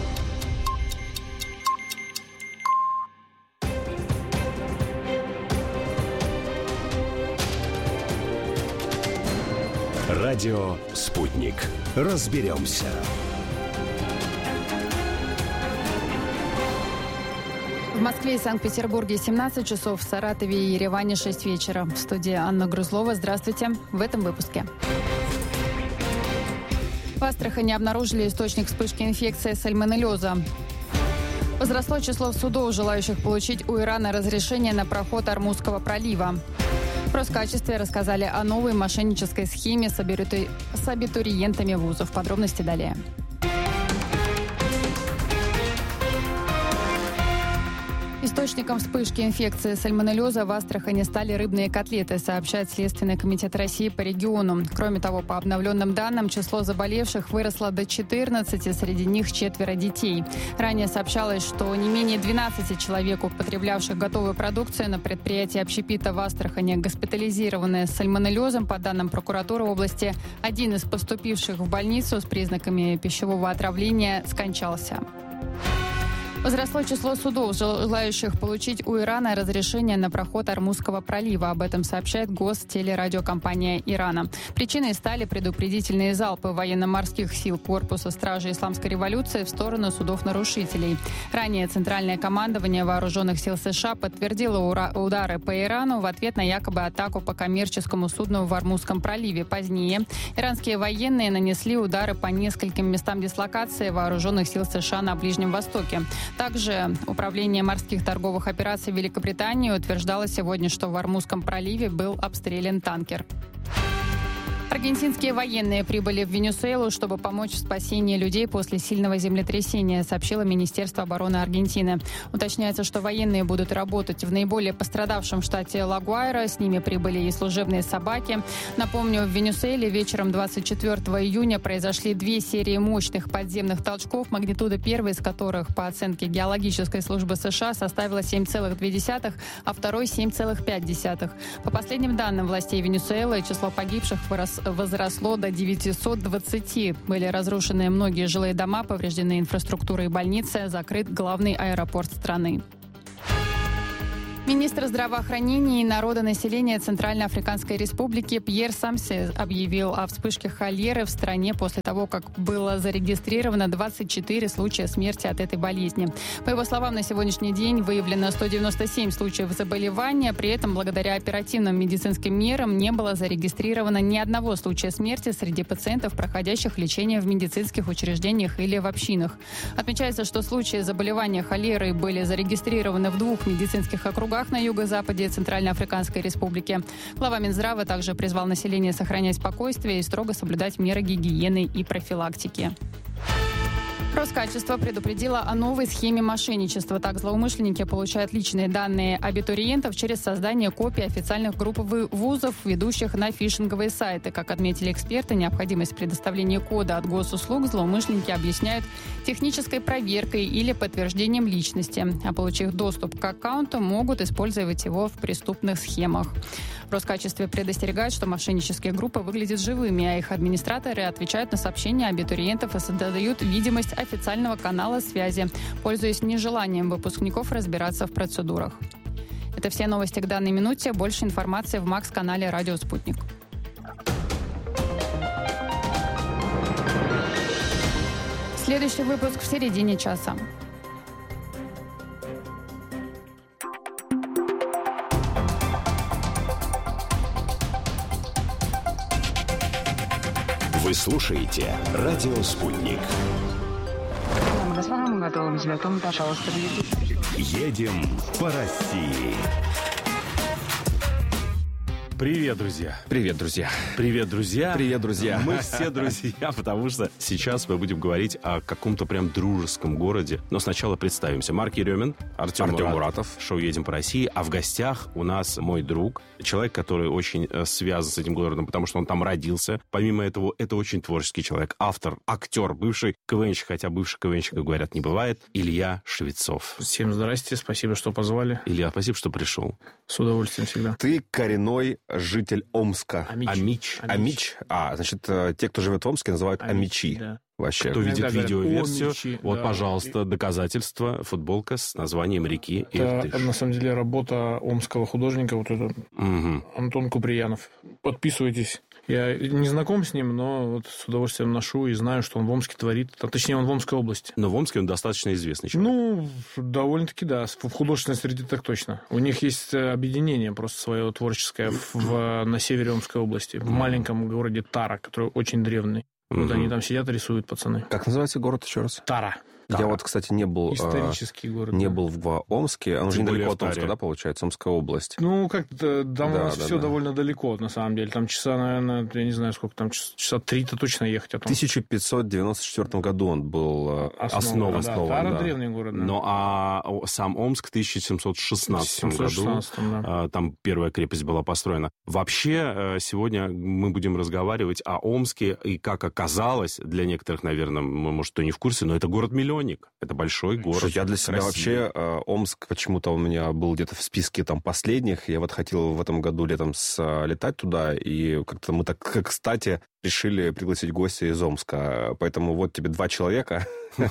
Радио «Спутник». Разберемся. В Москве и Санкт-Петербурге 17 часов, в Саратове и Ереване 6 вечера. В студии Анна Грузлова. Здравствуйте. В этом выпуске. В Астрахани обнаружили источник вспышки инфекции сальмонеллеза. Возросло число судов, желающих получить у Ирана разрешение на проход Ормузского пролива. В Роскачестве рассказали о новой мошеннической схеме с абитуриентами вузов. Подробности далее. Источником вспышки инфекции сальмонеллеза в Астрахани стали рыбные котлеты, сообщает Следственный комитет России по региону. Кроме того, по обновленным данным, число заболевших выросло до 14, среди них 4 детей. Ранее сообщалось, что не менее 12 человек, употреблявших готовую продукцию на предприятии общепита в Астрахани, госпитализированы с сальмонеллезом. По данным прокуратуры области, один из поступивших в больницу с признаками пищевого отравления скончался. Возросло число судов, желающих получить у Ирана разрешение на проход Ормузского пролива. Об этом сообщает гостелерадиокомпания Ирана. Причиной стали предупредительные залпы военно-морских сил Корпуса Стражи Исламской революции в сторону судов-нарушителей. Ранее Центральное командование Вооруженных сил США подтвердило удары по Ирану в ответ на якобы атаку по коммерческому судну в Ормузском проливе. Позднее иранские военные нанесли удары по нескольким местам дислокации Вооруженных сил США на Ближнем Востоке. Также Управление морских торговых операций Великобритании утверждало сегодня, что в Ормузском проливе был обстрелян танкер. Аргентинские военные прибыли в Венесуэлу, чтобы помочь в спасении людей после сильного землетрясения, сообщило Министерство обороны Аргентины. Уточняется, что военные будут работать в наиболее пострадавшем штате Ла-Гуайра. С ними прибыли и служебные собаки. Напомню, в Венесуэле вечером 24 июня произошли 2 серии мощных подземных толчков, магнитуда первой из которых, по оценке геологической службы США, составила 7,2, а второй 7,5. По последним данным властей Венесуэлы, число погибших возросло до 920. Были разрушены многие жилые дома, повреждены инфраструктура и больницы, закрыт главный аэропорт страны. Министр здравоохранения и народонаселения Центральноафриканской Республики Пьер Самсе объявил о вспышке холеры в стране после того, как было зарегистрировано 24 случая смерти от этой болезни. По его словам, на сегодняшний день выявлено 197 случаев заболевания. При этом, благодаря оперативным медицинским мерам, не было зарегистрировано ни одного случая смерти среди пациентов, проходящих лечение в медицинских учреждениях или в общинах. Отмечается, что случаи заболевания холерой были зарегистрированы в 2 медицинских округах на юго-западе Центральноафриканской Республики. Глава Минздрава также призвал население сохранять спокойствие и строго соблюдать меры гигиены и профилактики. Роскачество предупредило о новой схеме мошенничества. Так, злоумышленники получают личные данные абитуриентов через создание копий официальных групп вузов, ведущих на фишинговые сайты. Как отметили эксперты, необходимость предоставления кода от госуслуг злоумышленники объясняют технической проверкой или подтверждением личности. А получив доступ к аккаунту, могут использовать его в преступных схемах. В Роскачестве предостерегают, что мошеннические группы выглядят живыми, а их администраторы отвечают на сообщения абитуриентов и создают видимость официального канала связи, пользуясь нежеланием выпускников разбираться в процедурах. Это все новости к данной минуте. Больше информации в Макс-канале «Радио Спутник». Следующий выпуск в середине часа. Вы слушаете «Радио Спутник». Едем по России. Привет, друзья. Привет, друзья. Привет, друзья. Привет, друзья. Мы все друзья, потому что сейчас мы будем говорить о каком-то прям дружеском городе. Но сначала представимся. Марк Еремин, Артем Муратов. Шоу «Едем по России». А в гостях у нас мой друг, человек, который очень связан с этим городом, потому что он там родился. Помимо этого, это очень творческий человек. Автор, актер, бывший КВНщик, хотя бывших КВНщиков, говорят, не бывает. Илья Швецов. Всем здрасте, спасибо, что позвали. Илья, спасибо, что пришел. С удовольствием всегда. Ты коренной житель Омска. Амич. Значит, те, кто живет в Омске, называют амичи. Да. Вообще. Кто видит видеоверсию, Омичи, вот, да. пожалуйста, доказательства. Футболка с названием реки Это, Иртыш. на самом деле, работа омского художника, вот этот Антон Куприянов. Подписывайтесь. Я не знаком с ним, но вот с удовольствием ношу и знаю, что он в Омске творит. Точнее, он в Омской области. Но в Омске он достаточно известный человек. Ну, довольно-таки, да. В художественной среде так точно. У них есть объединение просто свое творческое на севере Омской области, в маленьком городе Тара, который очень древний. Вот они там сидят и рисуют, пацаны. Как называется город еще раз? Тара. Я вот, кстати, не был... Исторический город. Не да. был в Омске. Он же Тем более недалеко в от Омска, Таре. да, получается? Омская область. Ну, как-то там у нас все да. довольно далеко, на самом деле. Там часа, наверное, я не знаю, сколько там, часа 3-то точно ехать. В 1594 году он был основан. Да, Тара древний город. Да. Ну, а сам Омск в 1716 году, да. там первая крепость была построена. Вообще, сегодня мы будем разговаривать о Омске, и как оказалось, для некоторых, наверное, может, кто не в курсе, но это город-миллионник. Это большой город. Я для себя красивый. вообще Омск почему-то у меня был где-то в списке там последних. Я вот хотел в этом году летом летать туда, и как-то мы так, как кстати, решили пригласить гостя из Омска. Поэтому вот тебе 2 человека.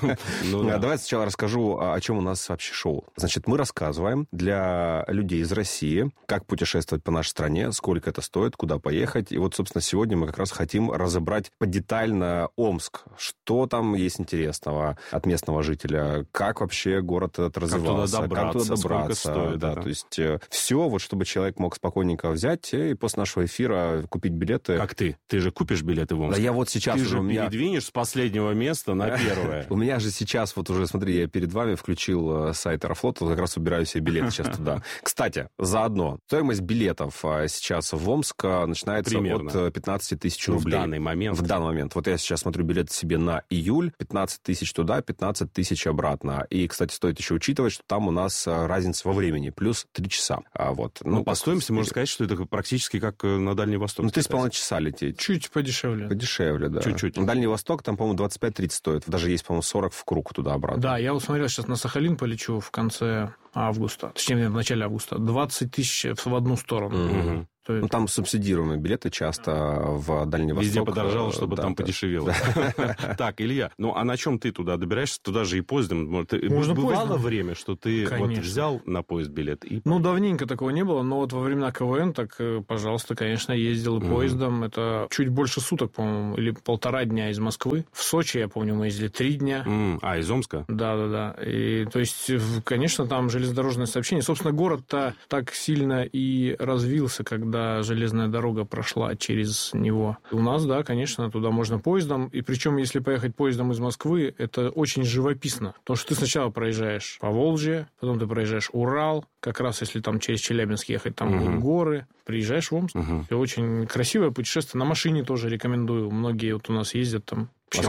Давай сначала расскажу, о чем у нас вообще шоу. Значит, мы рассказываем для людей из России, как путешествовать по нашей стране, сколько это стоит, куда поехать. И вот, собственно, сегодня мы как раз хотим разобрать подетально Омск. Что там есть интересного от местного жителя, как вообще город этот развивался, как туда добраться, сколько стоит. Да, то есть все, вот чтобы человек мог спокойненько взять и после нашего эфира купить билеты. Как ты? Ты же купишь билеты в Омск? Да я вот сейчас ты уже же у меня... передвинешь с последнего места на первое. У меня же сейчас, вот уже, смотри, я перед вами включил сайт Аэрофлота, как раз выбираю себе билеты сейчас туда. Кстати, заодно, стоимость билетов сейчас в Омск начинается от 15 тысяч рублей. В данный момент. В данный момент. Вот я сейчас смотрю билеты себе на июль, 15 тысяч туда, 15 тысяч обратно. И, кстати, стоит еще учитывать, что там у нас разница во времени, плюс 3 часа. Вот. Ну, по стоимости можно сказать, что это практически как на Дальний Восток. Ну, 3,5 часа лететь. Чуть подешевле. Подешевле, да. Чуть-чуть. Дальний Восток, там, по-моему, 25-30 стоит. Даже есть, по-моему, 40 в круг туда-обратно. Да, я вот смотрел, сейчас на Сахалин полечу в конце августа. Точнее, в начале августа. 20 тысяч в одну сторону. Ну, там субсидируемые билеты часто в Дальний Восток. Везде подорожало, чтобы там подешевело. Так, Илья, ну а на чем ты туда добираешься? Туда же и поездом. Бывало время, что ты вот взял на поезд билет? Ну, давненько такого не было, но вот во времена КВН, так, пожалуйста, конечно, ездил и поездом. Это чуть больше суток, по-моему, или 1,5 дня из Москвы. В Сочи, я помню, мы ездили 3 дня. А, из Омска? Да. И, то есть, конечно, там железнодорожное сообщение. Собственно, город-то так сильно и развился, когда железная дорога прошла через него. У нас, да, конечно, туда можно поездом. И причем, если поехать поездом из Москвы, это очень живописно. Потому что ты сначала проезжаешь Поволжье, потом ты проезжаешь Урал. Как раз, если там через Челябинск ехать, там горы. Приезжаешь в Омск. Это очень красивое путешествие. На машине тоже рекомендую. Многие вот у нас ездят там.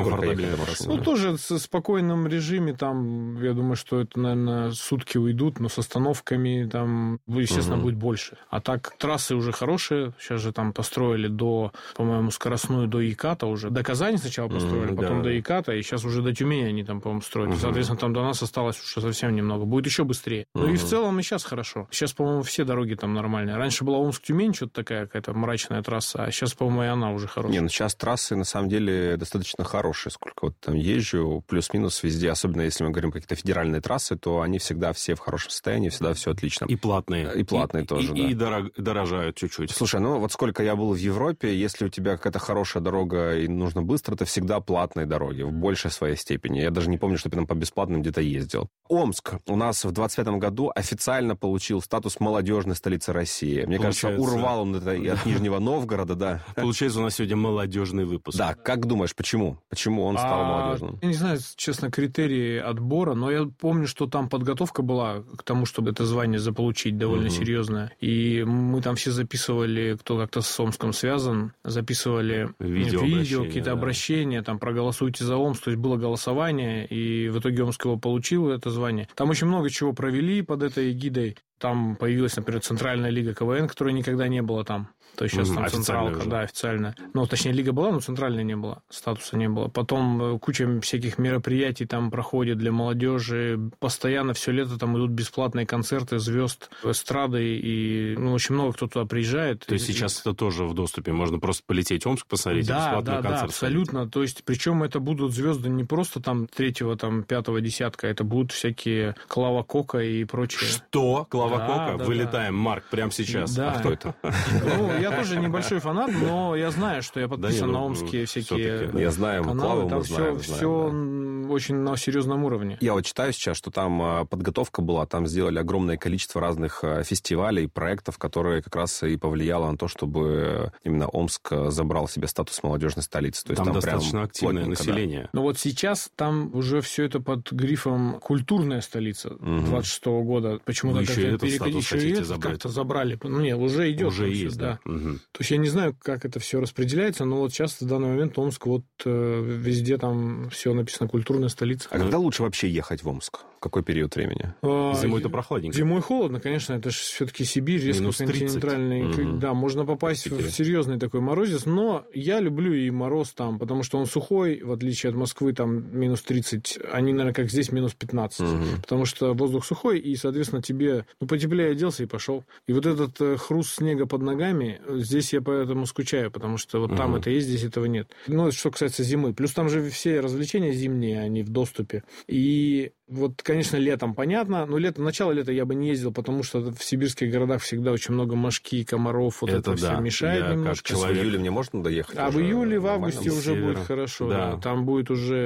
Ну, тоже в спокойном режиме, там, я думаю, что это, наверное, сутки уйдут, но с остановками там, естественно, будет больше. А так, трассы уже хорошие, сейчас же там построили по-моему, скоростную до Еката уже. До Казани сначала построили, потом до Еката, и сейчас уже до Тюмени они там, по-моему, строят. Соответственно, там до нас осталось уже совсем немного. Будет еще быстрее. Ну и в целом и сейчас хорошо. Сейчас, по-моему, все дороги там нормальные. Раньше была Омск-Тюмень, что-то такая какая-то мрачная трасса, а сейчас, по-моему, и она уже хорошая. Не, ну сейчас трассы, на самом деле, достаточно хорошие, сколько вот там езжу, плюс-минус везде, особенно если мы говорим про какие-то федеральные трассы, то они всегда все в хорошем состоянии, всегда все отлично. И платные. И платные тоже, и дорожают чуть-чуть. Слушай, ну вот сколько я был в Европе, если у тебя какая-то хорошая дорога и нужно быстро, это всегда платные дороги в большей своей степени. Я даже не помню, чтобы я там по бесплатным где-то ездил. Омск у нас в 25 году официально получил статус молодежной столицы России. Мне кажется, урвал он это и от Нижнего Новгорода, да. Получается, у нас сегодня молодежный выпуск. Да, как думаешь, почему? Почему он стал молодежным? Я не знаю, честно, критерии отбора, но я помню, что там подготовка была к тому, чтобы это звание заполучить, довольно серьезная. И мы там все записывали, кто как-то с Омском связан, записывали видео какие-то обращения, там, проголосуйте за Омск, то есть было голосование, и в итоге Омск его получил, это звание. Там очень много чего провели под этой эгидой. Там появилась, например, Центральная лига КВН, которой никогда не было там. То есть сейчас там централка, да, официально. Ну, точнее, лига была, но центральной не было, статуса не было. Потом куча всяких мероприятий там проходит для молодежи. Постоянно все лето там идут бесплатные концерты звезд, эстрады, и очень много кто туда приезжает. То есть сейчас это тоже в доступе, можно просто полететь в Омск, посмотреть бесплатный концерт. Да, абсолютно. То есть, причем это будут звезды не просто там 3-го, там 5-го десятка, это будут всякие Клава Кока и прочее. Что? Клава Кока? Вылетаем, Марк, прямо сейчас. Да. А кто это? Я тоже небольшой фанат, но я знаю, что я подписан на омские всякие я знаю, каналы. Клаву Там все очень на серьезном уровне. Я вот читаю сейчас, что там подготовка была, там сделали огромное количество разных фестивалей, проектов, которые как раз и повлияло на то, чтобы именно Омск забрал себе статус молодежной столицы. То есть там достаточно активное население. Да. Но вот сейчас там уже все это под грифом «культурная столица» 26-го года. Почему-то как-то забрали. Нет, уже идет. Уже есть, да. То есть я не знаю, как это все распределяется, но вот сейчас в данный момент Омск, вот везде там все написано «культурная столица». А когда лучше вообще ехать в Омск? Какой период времени? Зимой-то прохладненько. Зимой холодно, конечно, это же все-таки Сибирь, резко континентальный. Да, можно попасть в серьезный такой морозец, но я люблю и мороз там, потому что он сухой, в отличие от Москвы, там минус 30, они, наверное, как здесь, минус 15, потому что воздух сухой, и, соответственно, тебе потеплее оделся и пошел. И вот этот хруст снега под ногами, здесь я поэтому скучаю, потому что вот там это есть, здесь этого нет. Ну, что касается зимы. Плюс там же все развлечения зимние, они в доступе. И вот, конечно, летом понятно, но начало лета я бы не ездил, потому что в сибирских городах всегда очень много мошки, комаров, вот это все мешает немножко. В июле мне можно доехать? А в июле, в августе уже будет хорошо. Да. Там будет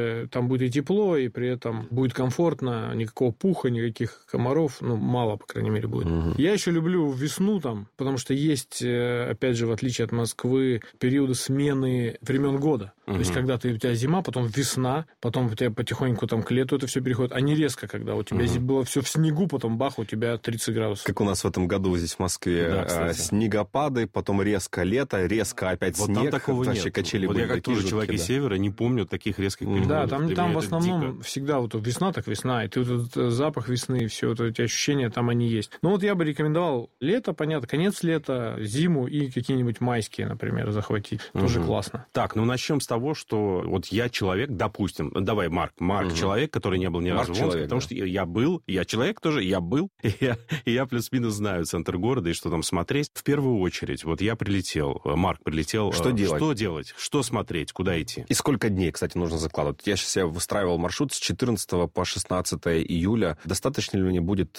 и тепло, и при этом будет комфортно, никакого пуха, никаких комаров, мало, по крайней мере, будет. Я еще люблю весну там, потому что есть, опять же, в отличие от Москвы, периоды смены времен года. То есть, когда у тебя зима, потом весна, потом у тебя потихоньку там к лету это все переходит, а не резко, когда у тебя было все в снегу, потом бах, у тебя 30 градусов. Как у нас в этом году здесь в Москве снегопады, потом резко лето, резко опять снег. Там такого нет. Качели я как тоже человек из севера не помню таких резких переходов. Да, там в основном всегда весна так весна, и ты этот запах весны, и все эти ощущения там они есть. Но я бы рекомендовал лето, понятно, конец лета, зиму и какие-нибудь майские, например, захватить. Тоже классно. Так, начнем с того, что вот я человек, допустим, давай, Марк человек, который не был ни разу в Омске, потому что я человек тоже, я был, и я плюс-минус знаю центр города и что там смотреть. В первую очередь, вот я прилетел, Марк прилетел. Что делать? Что делать? Что смотреть? Куда идти? И сколько дней, кстати, нужно закладывать? Я сейчас себе выстраивал маршрут с 14 по 16 июля. Достаточно ли мне будет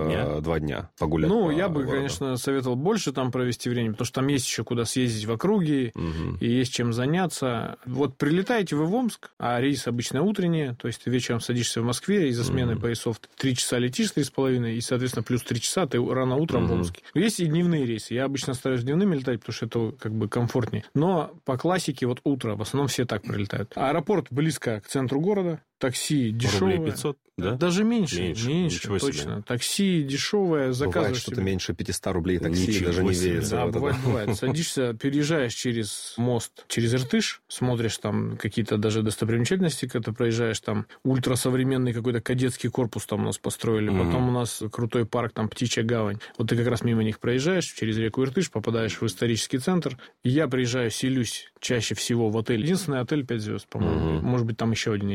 2 дня погулять? Я бы, конечно, советовал больше там провести время, потому что там есть еще куда съездить в округе, и есть чем заняться. Вот прилетаете вы в Омск, а рейс обычно утренний, то есть ты вечером садишься в Москве, из-за смены поясов 3 часа летишь, 3,5, и, соответственно, плюс 3 часа ты рано утром в Омске. Есть и дневные рейсы. Я обычно стараюсь дневными летать, потому что это как бы комфортнее. Но по классике утро, в основном все так прилетают. Аэропорт близко к центру города, такси дешевое. Рублей 500, да? Даже меньше точно. Себе. Такси дешевое, заказываешь. Бывает что-то меньше 500 рублей такси, даже не верится. Да, бывает. Садишься, переезжаешь через мост, через Иртыш, смотришь там какие-то даже достопримечательности, когда проезжаешь, там ультрасовременный какой-то кадетский корпус там у нас построили, потом у нас крутой парк, там Птичья гавань. Вот ты как раз мимо них проезжаешь, через реку Иртыш, попадаешь в исторический центр. И я приезжаю, селюсь чаще всего в отель. Единственный отель 5 звезд, по-моему. Может быть, там еще один есть. В общем,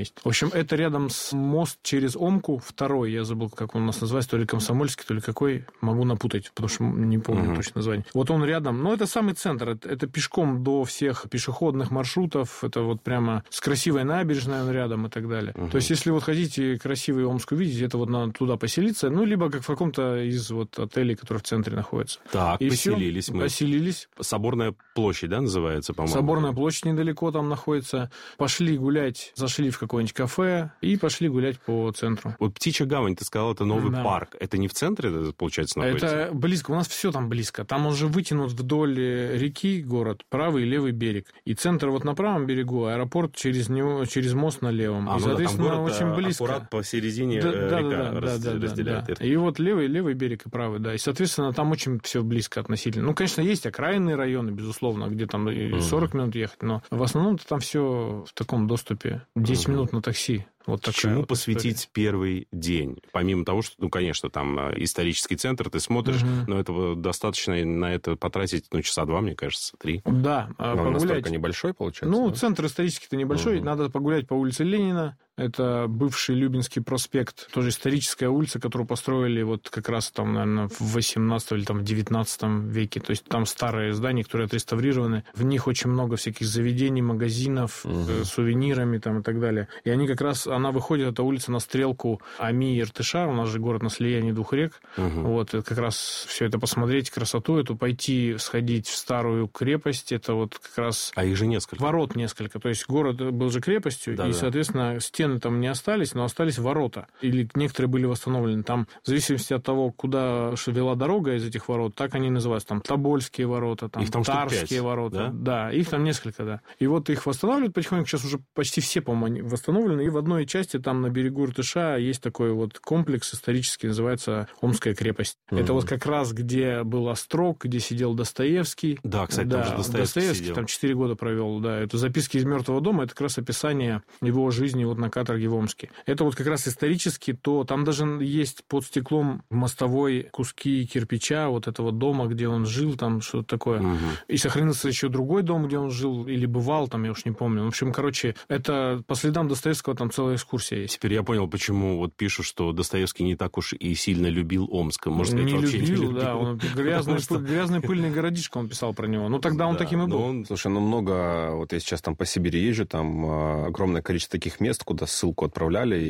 это рядом с мост через Омку, второй, я забыл, как он у нас называется, то ли Комсомольский, то ли какой, могу напутать, потому что не помню точно название. Вот он рядом, но это самый центр, это пешком до всех пешеходных маршрутов, это вот прямо с красивой набережной он рядом и так далее. То есть, если вот хотите красивый Омск увидеть, это вот надо туда поселиться, ну, либо как в каком-то из вот отелей, которые в центре находятся. Так, и поселились мы. Поселились. Соборная площадь, да, называется, по-моему? Соборная площадь недалеко там находится. Пошли гулять, зашли в какое-нибудь кафе и пошли гулять по центру. Вот Птичья гавань, ты сказал, это новый парк. Это не в центре, получается, находится? Это близко. У нас все там близко. Там уже вытянут вдоль реки город, правый и левый берег. И центр вот на правом берегу, аэропорт через него, через мост на левом. И, соответственно, там город, очень близко. Аккурат посередине река разделяет. Да. И вот левый берег и правый, да. И, соответственно, там очень все близко относительно. Ну, конечно, есть окраинные районы, безусловно, где там 40 минут ехать, но в основном-то там все в таком доступе. 10 минут на такси. Вот чему вот посвятить история. Первый день? Помимо того, что, ну, конечно, там исторический центр, ты смотришь, но этого достаточно на это потратить, часа 2, мне кажется, 3. Да, погулять. Настолько небольшой, получается? Ну, да? Центр исторический-то небольшой, надо погулять по улице Ленина. Это бывший Любинский проспект, тоже историческая улица, которую построили вот как раз там, наверное, в 18 или там в 19 веке. То есть там старые здания, которые отреставрированы. В них очень много всяких заведений, магазинов, с сувенирами там и так далее. И они как раз, она выходит, эта улица, на стрелку Оми и Иртыша. У нас же город на слиянии двух рек. Вот, как раз все это посмотреть, красоту эту, пойти, сходить в старую крепость. Это вот как раз... А их же несколько. Ворот несколько. То есть город был же крепостью, и, соответственно, стены там не остались, но остались ворота. Или некоторые были восстановлены. Там, в зависимости от того, куда вела дорога из этих ворот, так они называются. Там Тобольские ворота, там Тарские ворота. Да, их там несколько, да. И вот их восстанавливают потихоньку. Сейчас уже почти все, по-моему, восстановлены. И в одной части там на берегу Иртыша есть такой вот комплекс исторический, называется Омская крепость. Это вот как раз, где был Острог, где сидел Достоевский. Да, кстати, там же Достоевский сидел. Там 4 года провел, да. Это «Записки из мертвого дома», это как раз описание его жизни вот на каторге в Омске. Это вот как раз исторически, то там даже есть под стеклом мостовой куски кирпича вот этого дома, где он жил, там что-то такое. И сохранился еще другой дом, где он жил или бывал, там я уж не помню. В общем, короче, это по следам Достоевского там целая экскурсия есть. Теперь я понял, почему вот пишут, что Достоевский не так уж и сильно любил Омск. Может, не любил, да. Он грязный пыльный городишко, он писал про него. Ну, тогда он таким и был. Слушай, много, вот я сейчас там по Сибири езжу, там огромное количество таких мест, куда ссылку отправляли,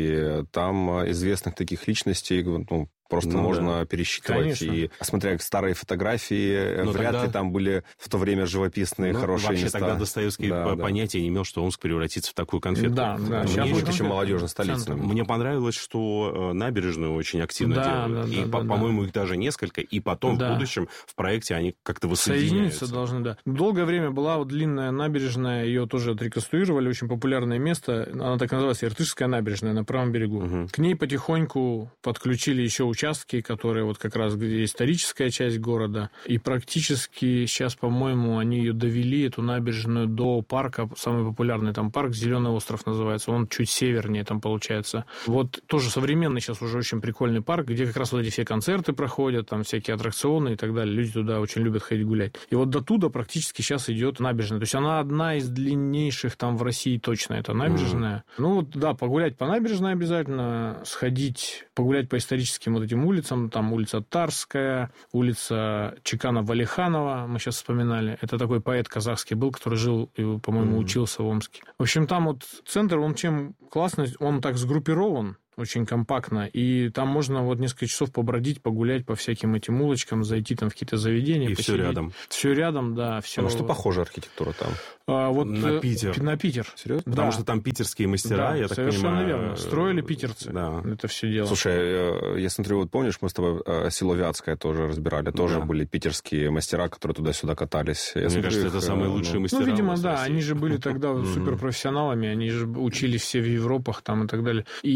и там известных таких личностей, просто можно пересчитывать. Конечно. И, смотря старые фотографии, вряд ли там были в то время живописные, хорошие вообще места. Тогда Достоевский понятия не имел, что Омск превратится в такую конфетку. Да. Сейчас будет еще молодежной столицей. Мне понравилось, что набережную очень активно делают. И, по-моему, их даже несколько. И потом, в будущем, в проекте они как-то воссоединяются. Соединиться должны, да. Долгое время была вот длинная набережная, ее тоже отреконструировали, очень популярное место. Она так называется, Иртышская набережная на правом берегу. К ней потихоньку подключили еще участки, которые вот как раз где историческая часть города. И практически сейчас, по-моему, они ее довели, эту набережную, до парка, самый популярный там парк, Зеленый остров называется. Он чуть севернее там получается. Вот тоже современный сейчас уже очень прикольный парк, где как раз вот эти все концерты проходят, там всякие аттракционы и так далее. Люди туда очень любят ходить гулять. И вот до туда практически сейчас идет набережная. То есть она одна из длиннейших там в России точно, это набережная. Ну вот, да, погулять по набережной обязательно, сходить, погулять по историческим вот этим улицам. Там улица Тарская, улица Чекана-Валиханова, мы сейчас вспоминали. Это такой поэт казахский был, который жил и, по-моему, учился в Омске. В общем, там вот центр, он чем классный, он так сгруппирован, очень компактно, и там можно вот несколько часов побродить, погулять по всяким этим улочкам, зайти там в какие-то заведения. И все рядом. Все рядом, да. Все... А на что похожа архитектура там? Вот на Питер. На Питер. Серьезно? Потому что там питерские мастера, да, я так совершенно понимаю. Верно. Строили питерцы это все дело. Слушай, я смотрю, вот помнишь, мы с тобой село Вятское тоже разбирали, тоже были питерские мастера, которые туда-сюда катались. Мне кажется, это самые лучшие мастера. Ну, видимо, да, они же были тогда суперпрофессионалами, они же учились все в Европах там и так далее. И вот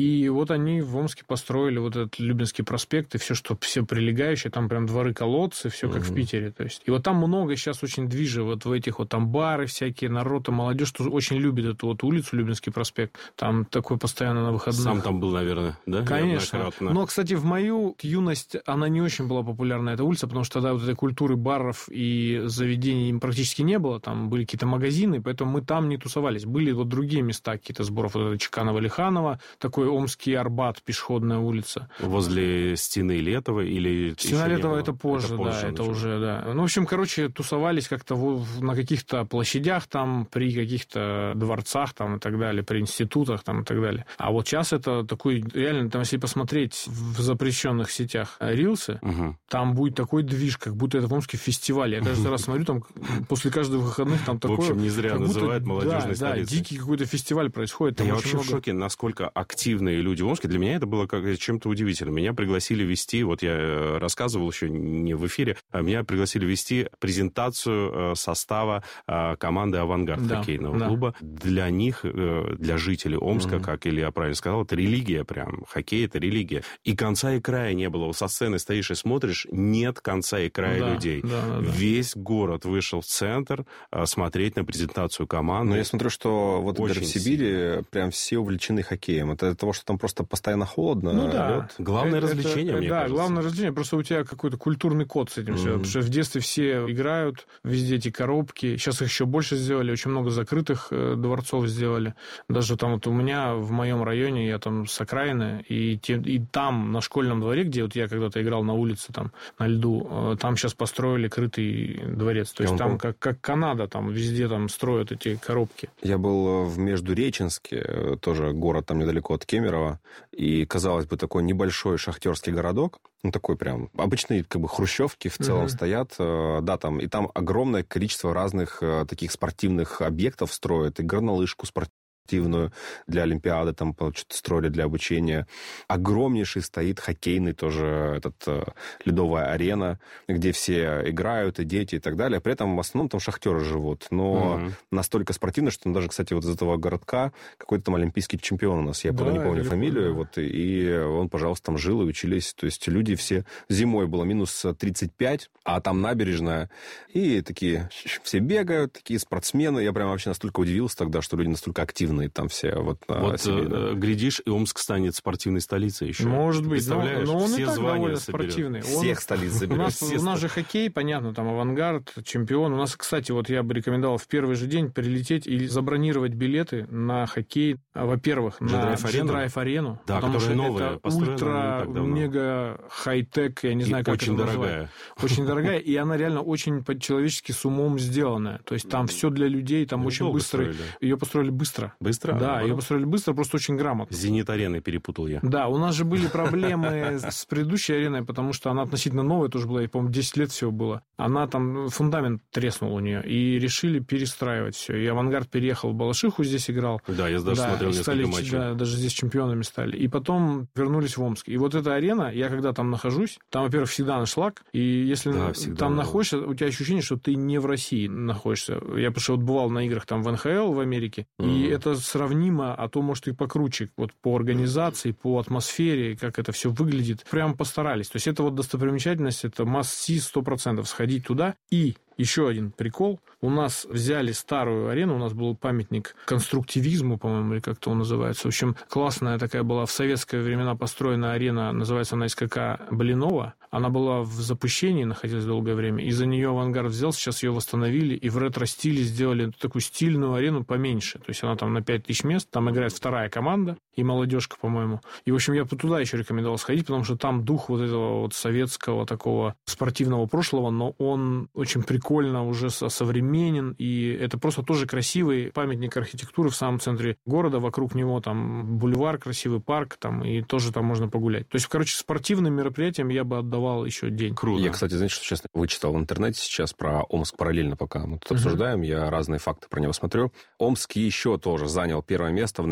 вот они в Омске построили вот этот Любинский проспект и все прилегающее, там прям дворы-колодцы, все как в Питере. То есть. И вот там много сейчас очень движа, вот в этих вот там бары всякие, народ, молодежь тоже очень любит эту вот улицу, Любинский проспект. Там такой постоянно на выходных. Сам там был, наверное, да? Конечно. Но, кстати, в мою юность она не очень была популярна, эта улица, потому что тогда вот этой культуры баров и заведений практически не было. Там были какие-то магазины, поэтому мы там не тусовались. Были вот другие места какие-то сборов. Вот это Чеканова-Лиханова, такой Омский Арбат, пешеходная улица. Возле стены Летова или... Стена Летова это позже, да, это уже, да. Ну, в общем, короче, тусовались как-то на каких-то площадях там, при каких-то дворцах там и так далее, при институтах там и так далее. А вот сейчас это такой, реально, там, если посмотреть в запрещенных сетях рилсы, там будет такой движ, как будто это в Омске фестиваль. Я каждый раз смотрю, там после каждых выходных там такое... В общем, не зря называют молодежной столицей. Да, дикий какой-то фестиваль происходит. Я вообще в шоке, насколько активные люди в Омске. Для меня это было чем-то удивительно. Меня пригласили вести, вот я рассказывал еще не в эфире, меня пригласили вести презентацию состава команды «Авангард» хоккейного клуба. Для них, для жителей Омска, как Илья правильно сказал, это религия прям. Хоккей — это религия. И конца и края не было. Со сцены стоишь и смотришь, нет конца и края людей. Весь город вышел в центр смотреть на презентацию команды. Но я смотрю, что вот в Сибири прям все увлечены хоккеем. Это из-за того, что там просто постоянно холодно. Ну да. Лед. Главное развлечение, мне кажется. Да, главное развлечение. Просто у тебя какой-то культурный код с этим все. Потому что в детстве все играют, везде эти коробки. Сейчас их еще больше сделали. Очень много закрытых дворцов сделали. Даже там вот у меня в моем районе, я там с окраины, и там на школьном дворе, где вот я когда-то играл на улице, там на льду, там сейчас построили крытый дворец. То есть там как Канада, там везде там строят эти коробки. Я был в Междуреченске, тоже город там недалеко от Кемерово, и, казалось бы, такой небольшой шахтерский городок, ну, такой прям обычные как бы хрущевки в целом стоят, да, там, и там огромное количество разных таких спортивных объектов строят, и горнолыжку спортивную для Олимпиады, там что-то строили для обучения. Огромнейший стоит хоккейный тоже ледовая арена, где все играют, и дети, и так далее. При этом в основном там шахтеры живут. Но настолько спортивно, что даже, кстати, вот из этого городка какой-то там олимпийский чемпион у нас, я не помню фамилию, вот, и он, пожалуйста, там жил и учились. То есть люди все... Зимой было минус 35, а там набережная, и такие все бегают, такие спортсмены. Я прям вообще настолько удивился тогда, что люди настолько активны там все глядишь, и Омск станет спортивной столицей еще. Может быть, представляешь, но он все и так звания спортивный. Всех столиц заберет. У нас же хоккей, понятно, там «Авангард», «Чемпион». У нас, кстати, вот я бы рекомендовал в первый же день прилететь и забронировать билеты на хоккей. Во-первых, на G-Drive-арену. Да, потому что новая, это ультра-мега хай-тек, я не знаю, как очень это дорогая. назвать. Очень дорогая, и она реально очень по-человечески с умом сделанная. То есть там все для людей, там очень быстро. Ее построили быстро. Быстро? Да, ее построили быстро, просто очень грамотно. С «Зенит-ареной» перепутал я. Да, у нас же были проблемы с предыдущей ареной, потому что она относительно новая тоже была, и, по-моему, 10 лет всего было. Она там, фундамент треснул у нее, и решили перестраивать все. И «Авангард» переехал в Балашиху, здесь играл. Да, я даже смотрел несколько матчей. Да, даже здесь чемпионами стали. И потом вернулись в Омск. И вот эта арена, я когда там нахожусь, там, во-первых, всегда аншлаг, и если там находишься, у тебя ощущение, что ты не в России находишься. Я, потому что вот бывал на играх там в НХЛ в Америке, и это сравнимо, а то, может, и покруче. Вот по организации, по атмосфере, как это все выглядит. Прям постарались. То есть это вот достопримечательность, это must-see 100%. Сходить туда. И еще один прикол. У нас взяли старую арену, у нас был памятник конструктивизму, по-моему, или как-то он называется. В общем, классная такая была в советские времена построена арена, называется она СКК Блинова. Она была в запущении, находилась долгое время, и за нее «Авангард» взял, сейчас ее восстановили, и в ретро-стиле сделали такую стильную арену поменьше. То есть она там на 5000 мест, там играет вторая команда, и молодежка, по-моему. И, в общем, я бы туда еще рекомендовал сходить, потому что там дух вот этого вот советского такого спортивного прошлого, но он очень прикольно уже современен, и это просто тоже красивый памятник архитектуры в самом центре города, вокруг него там бульвар, красивый парк, там, и тоже там можно погулять. То есть, короче, спортивным мероприятиям я бы отдавал еще день. Круто. Я, кстати, знаете, что сейчас вычитал в интернете сейчас про Омск параллельно, пока мы тут обсуждаем, я разные факты про него смотрю. Омск еще тоже занял первое место в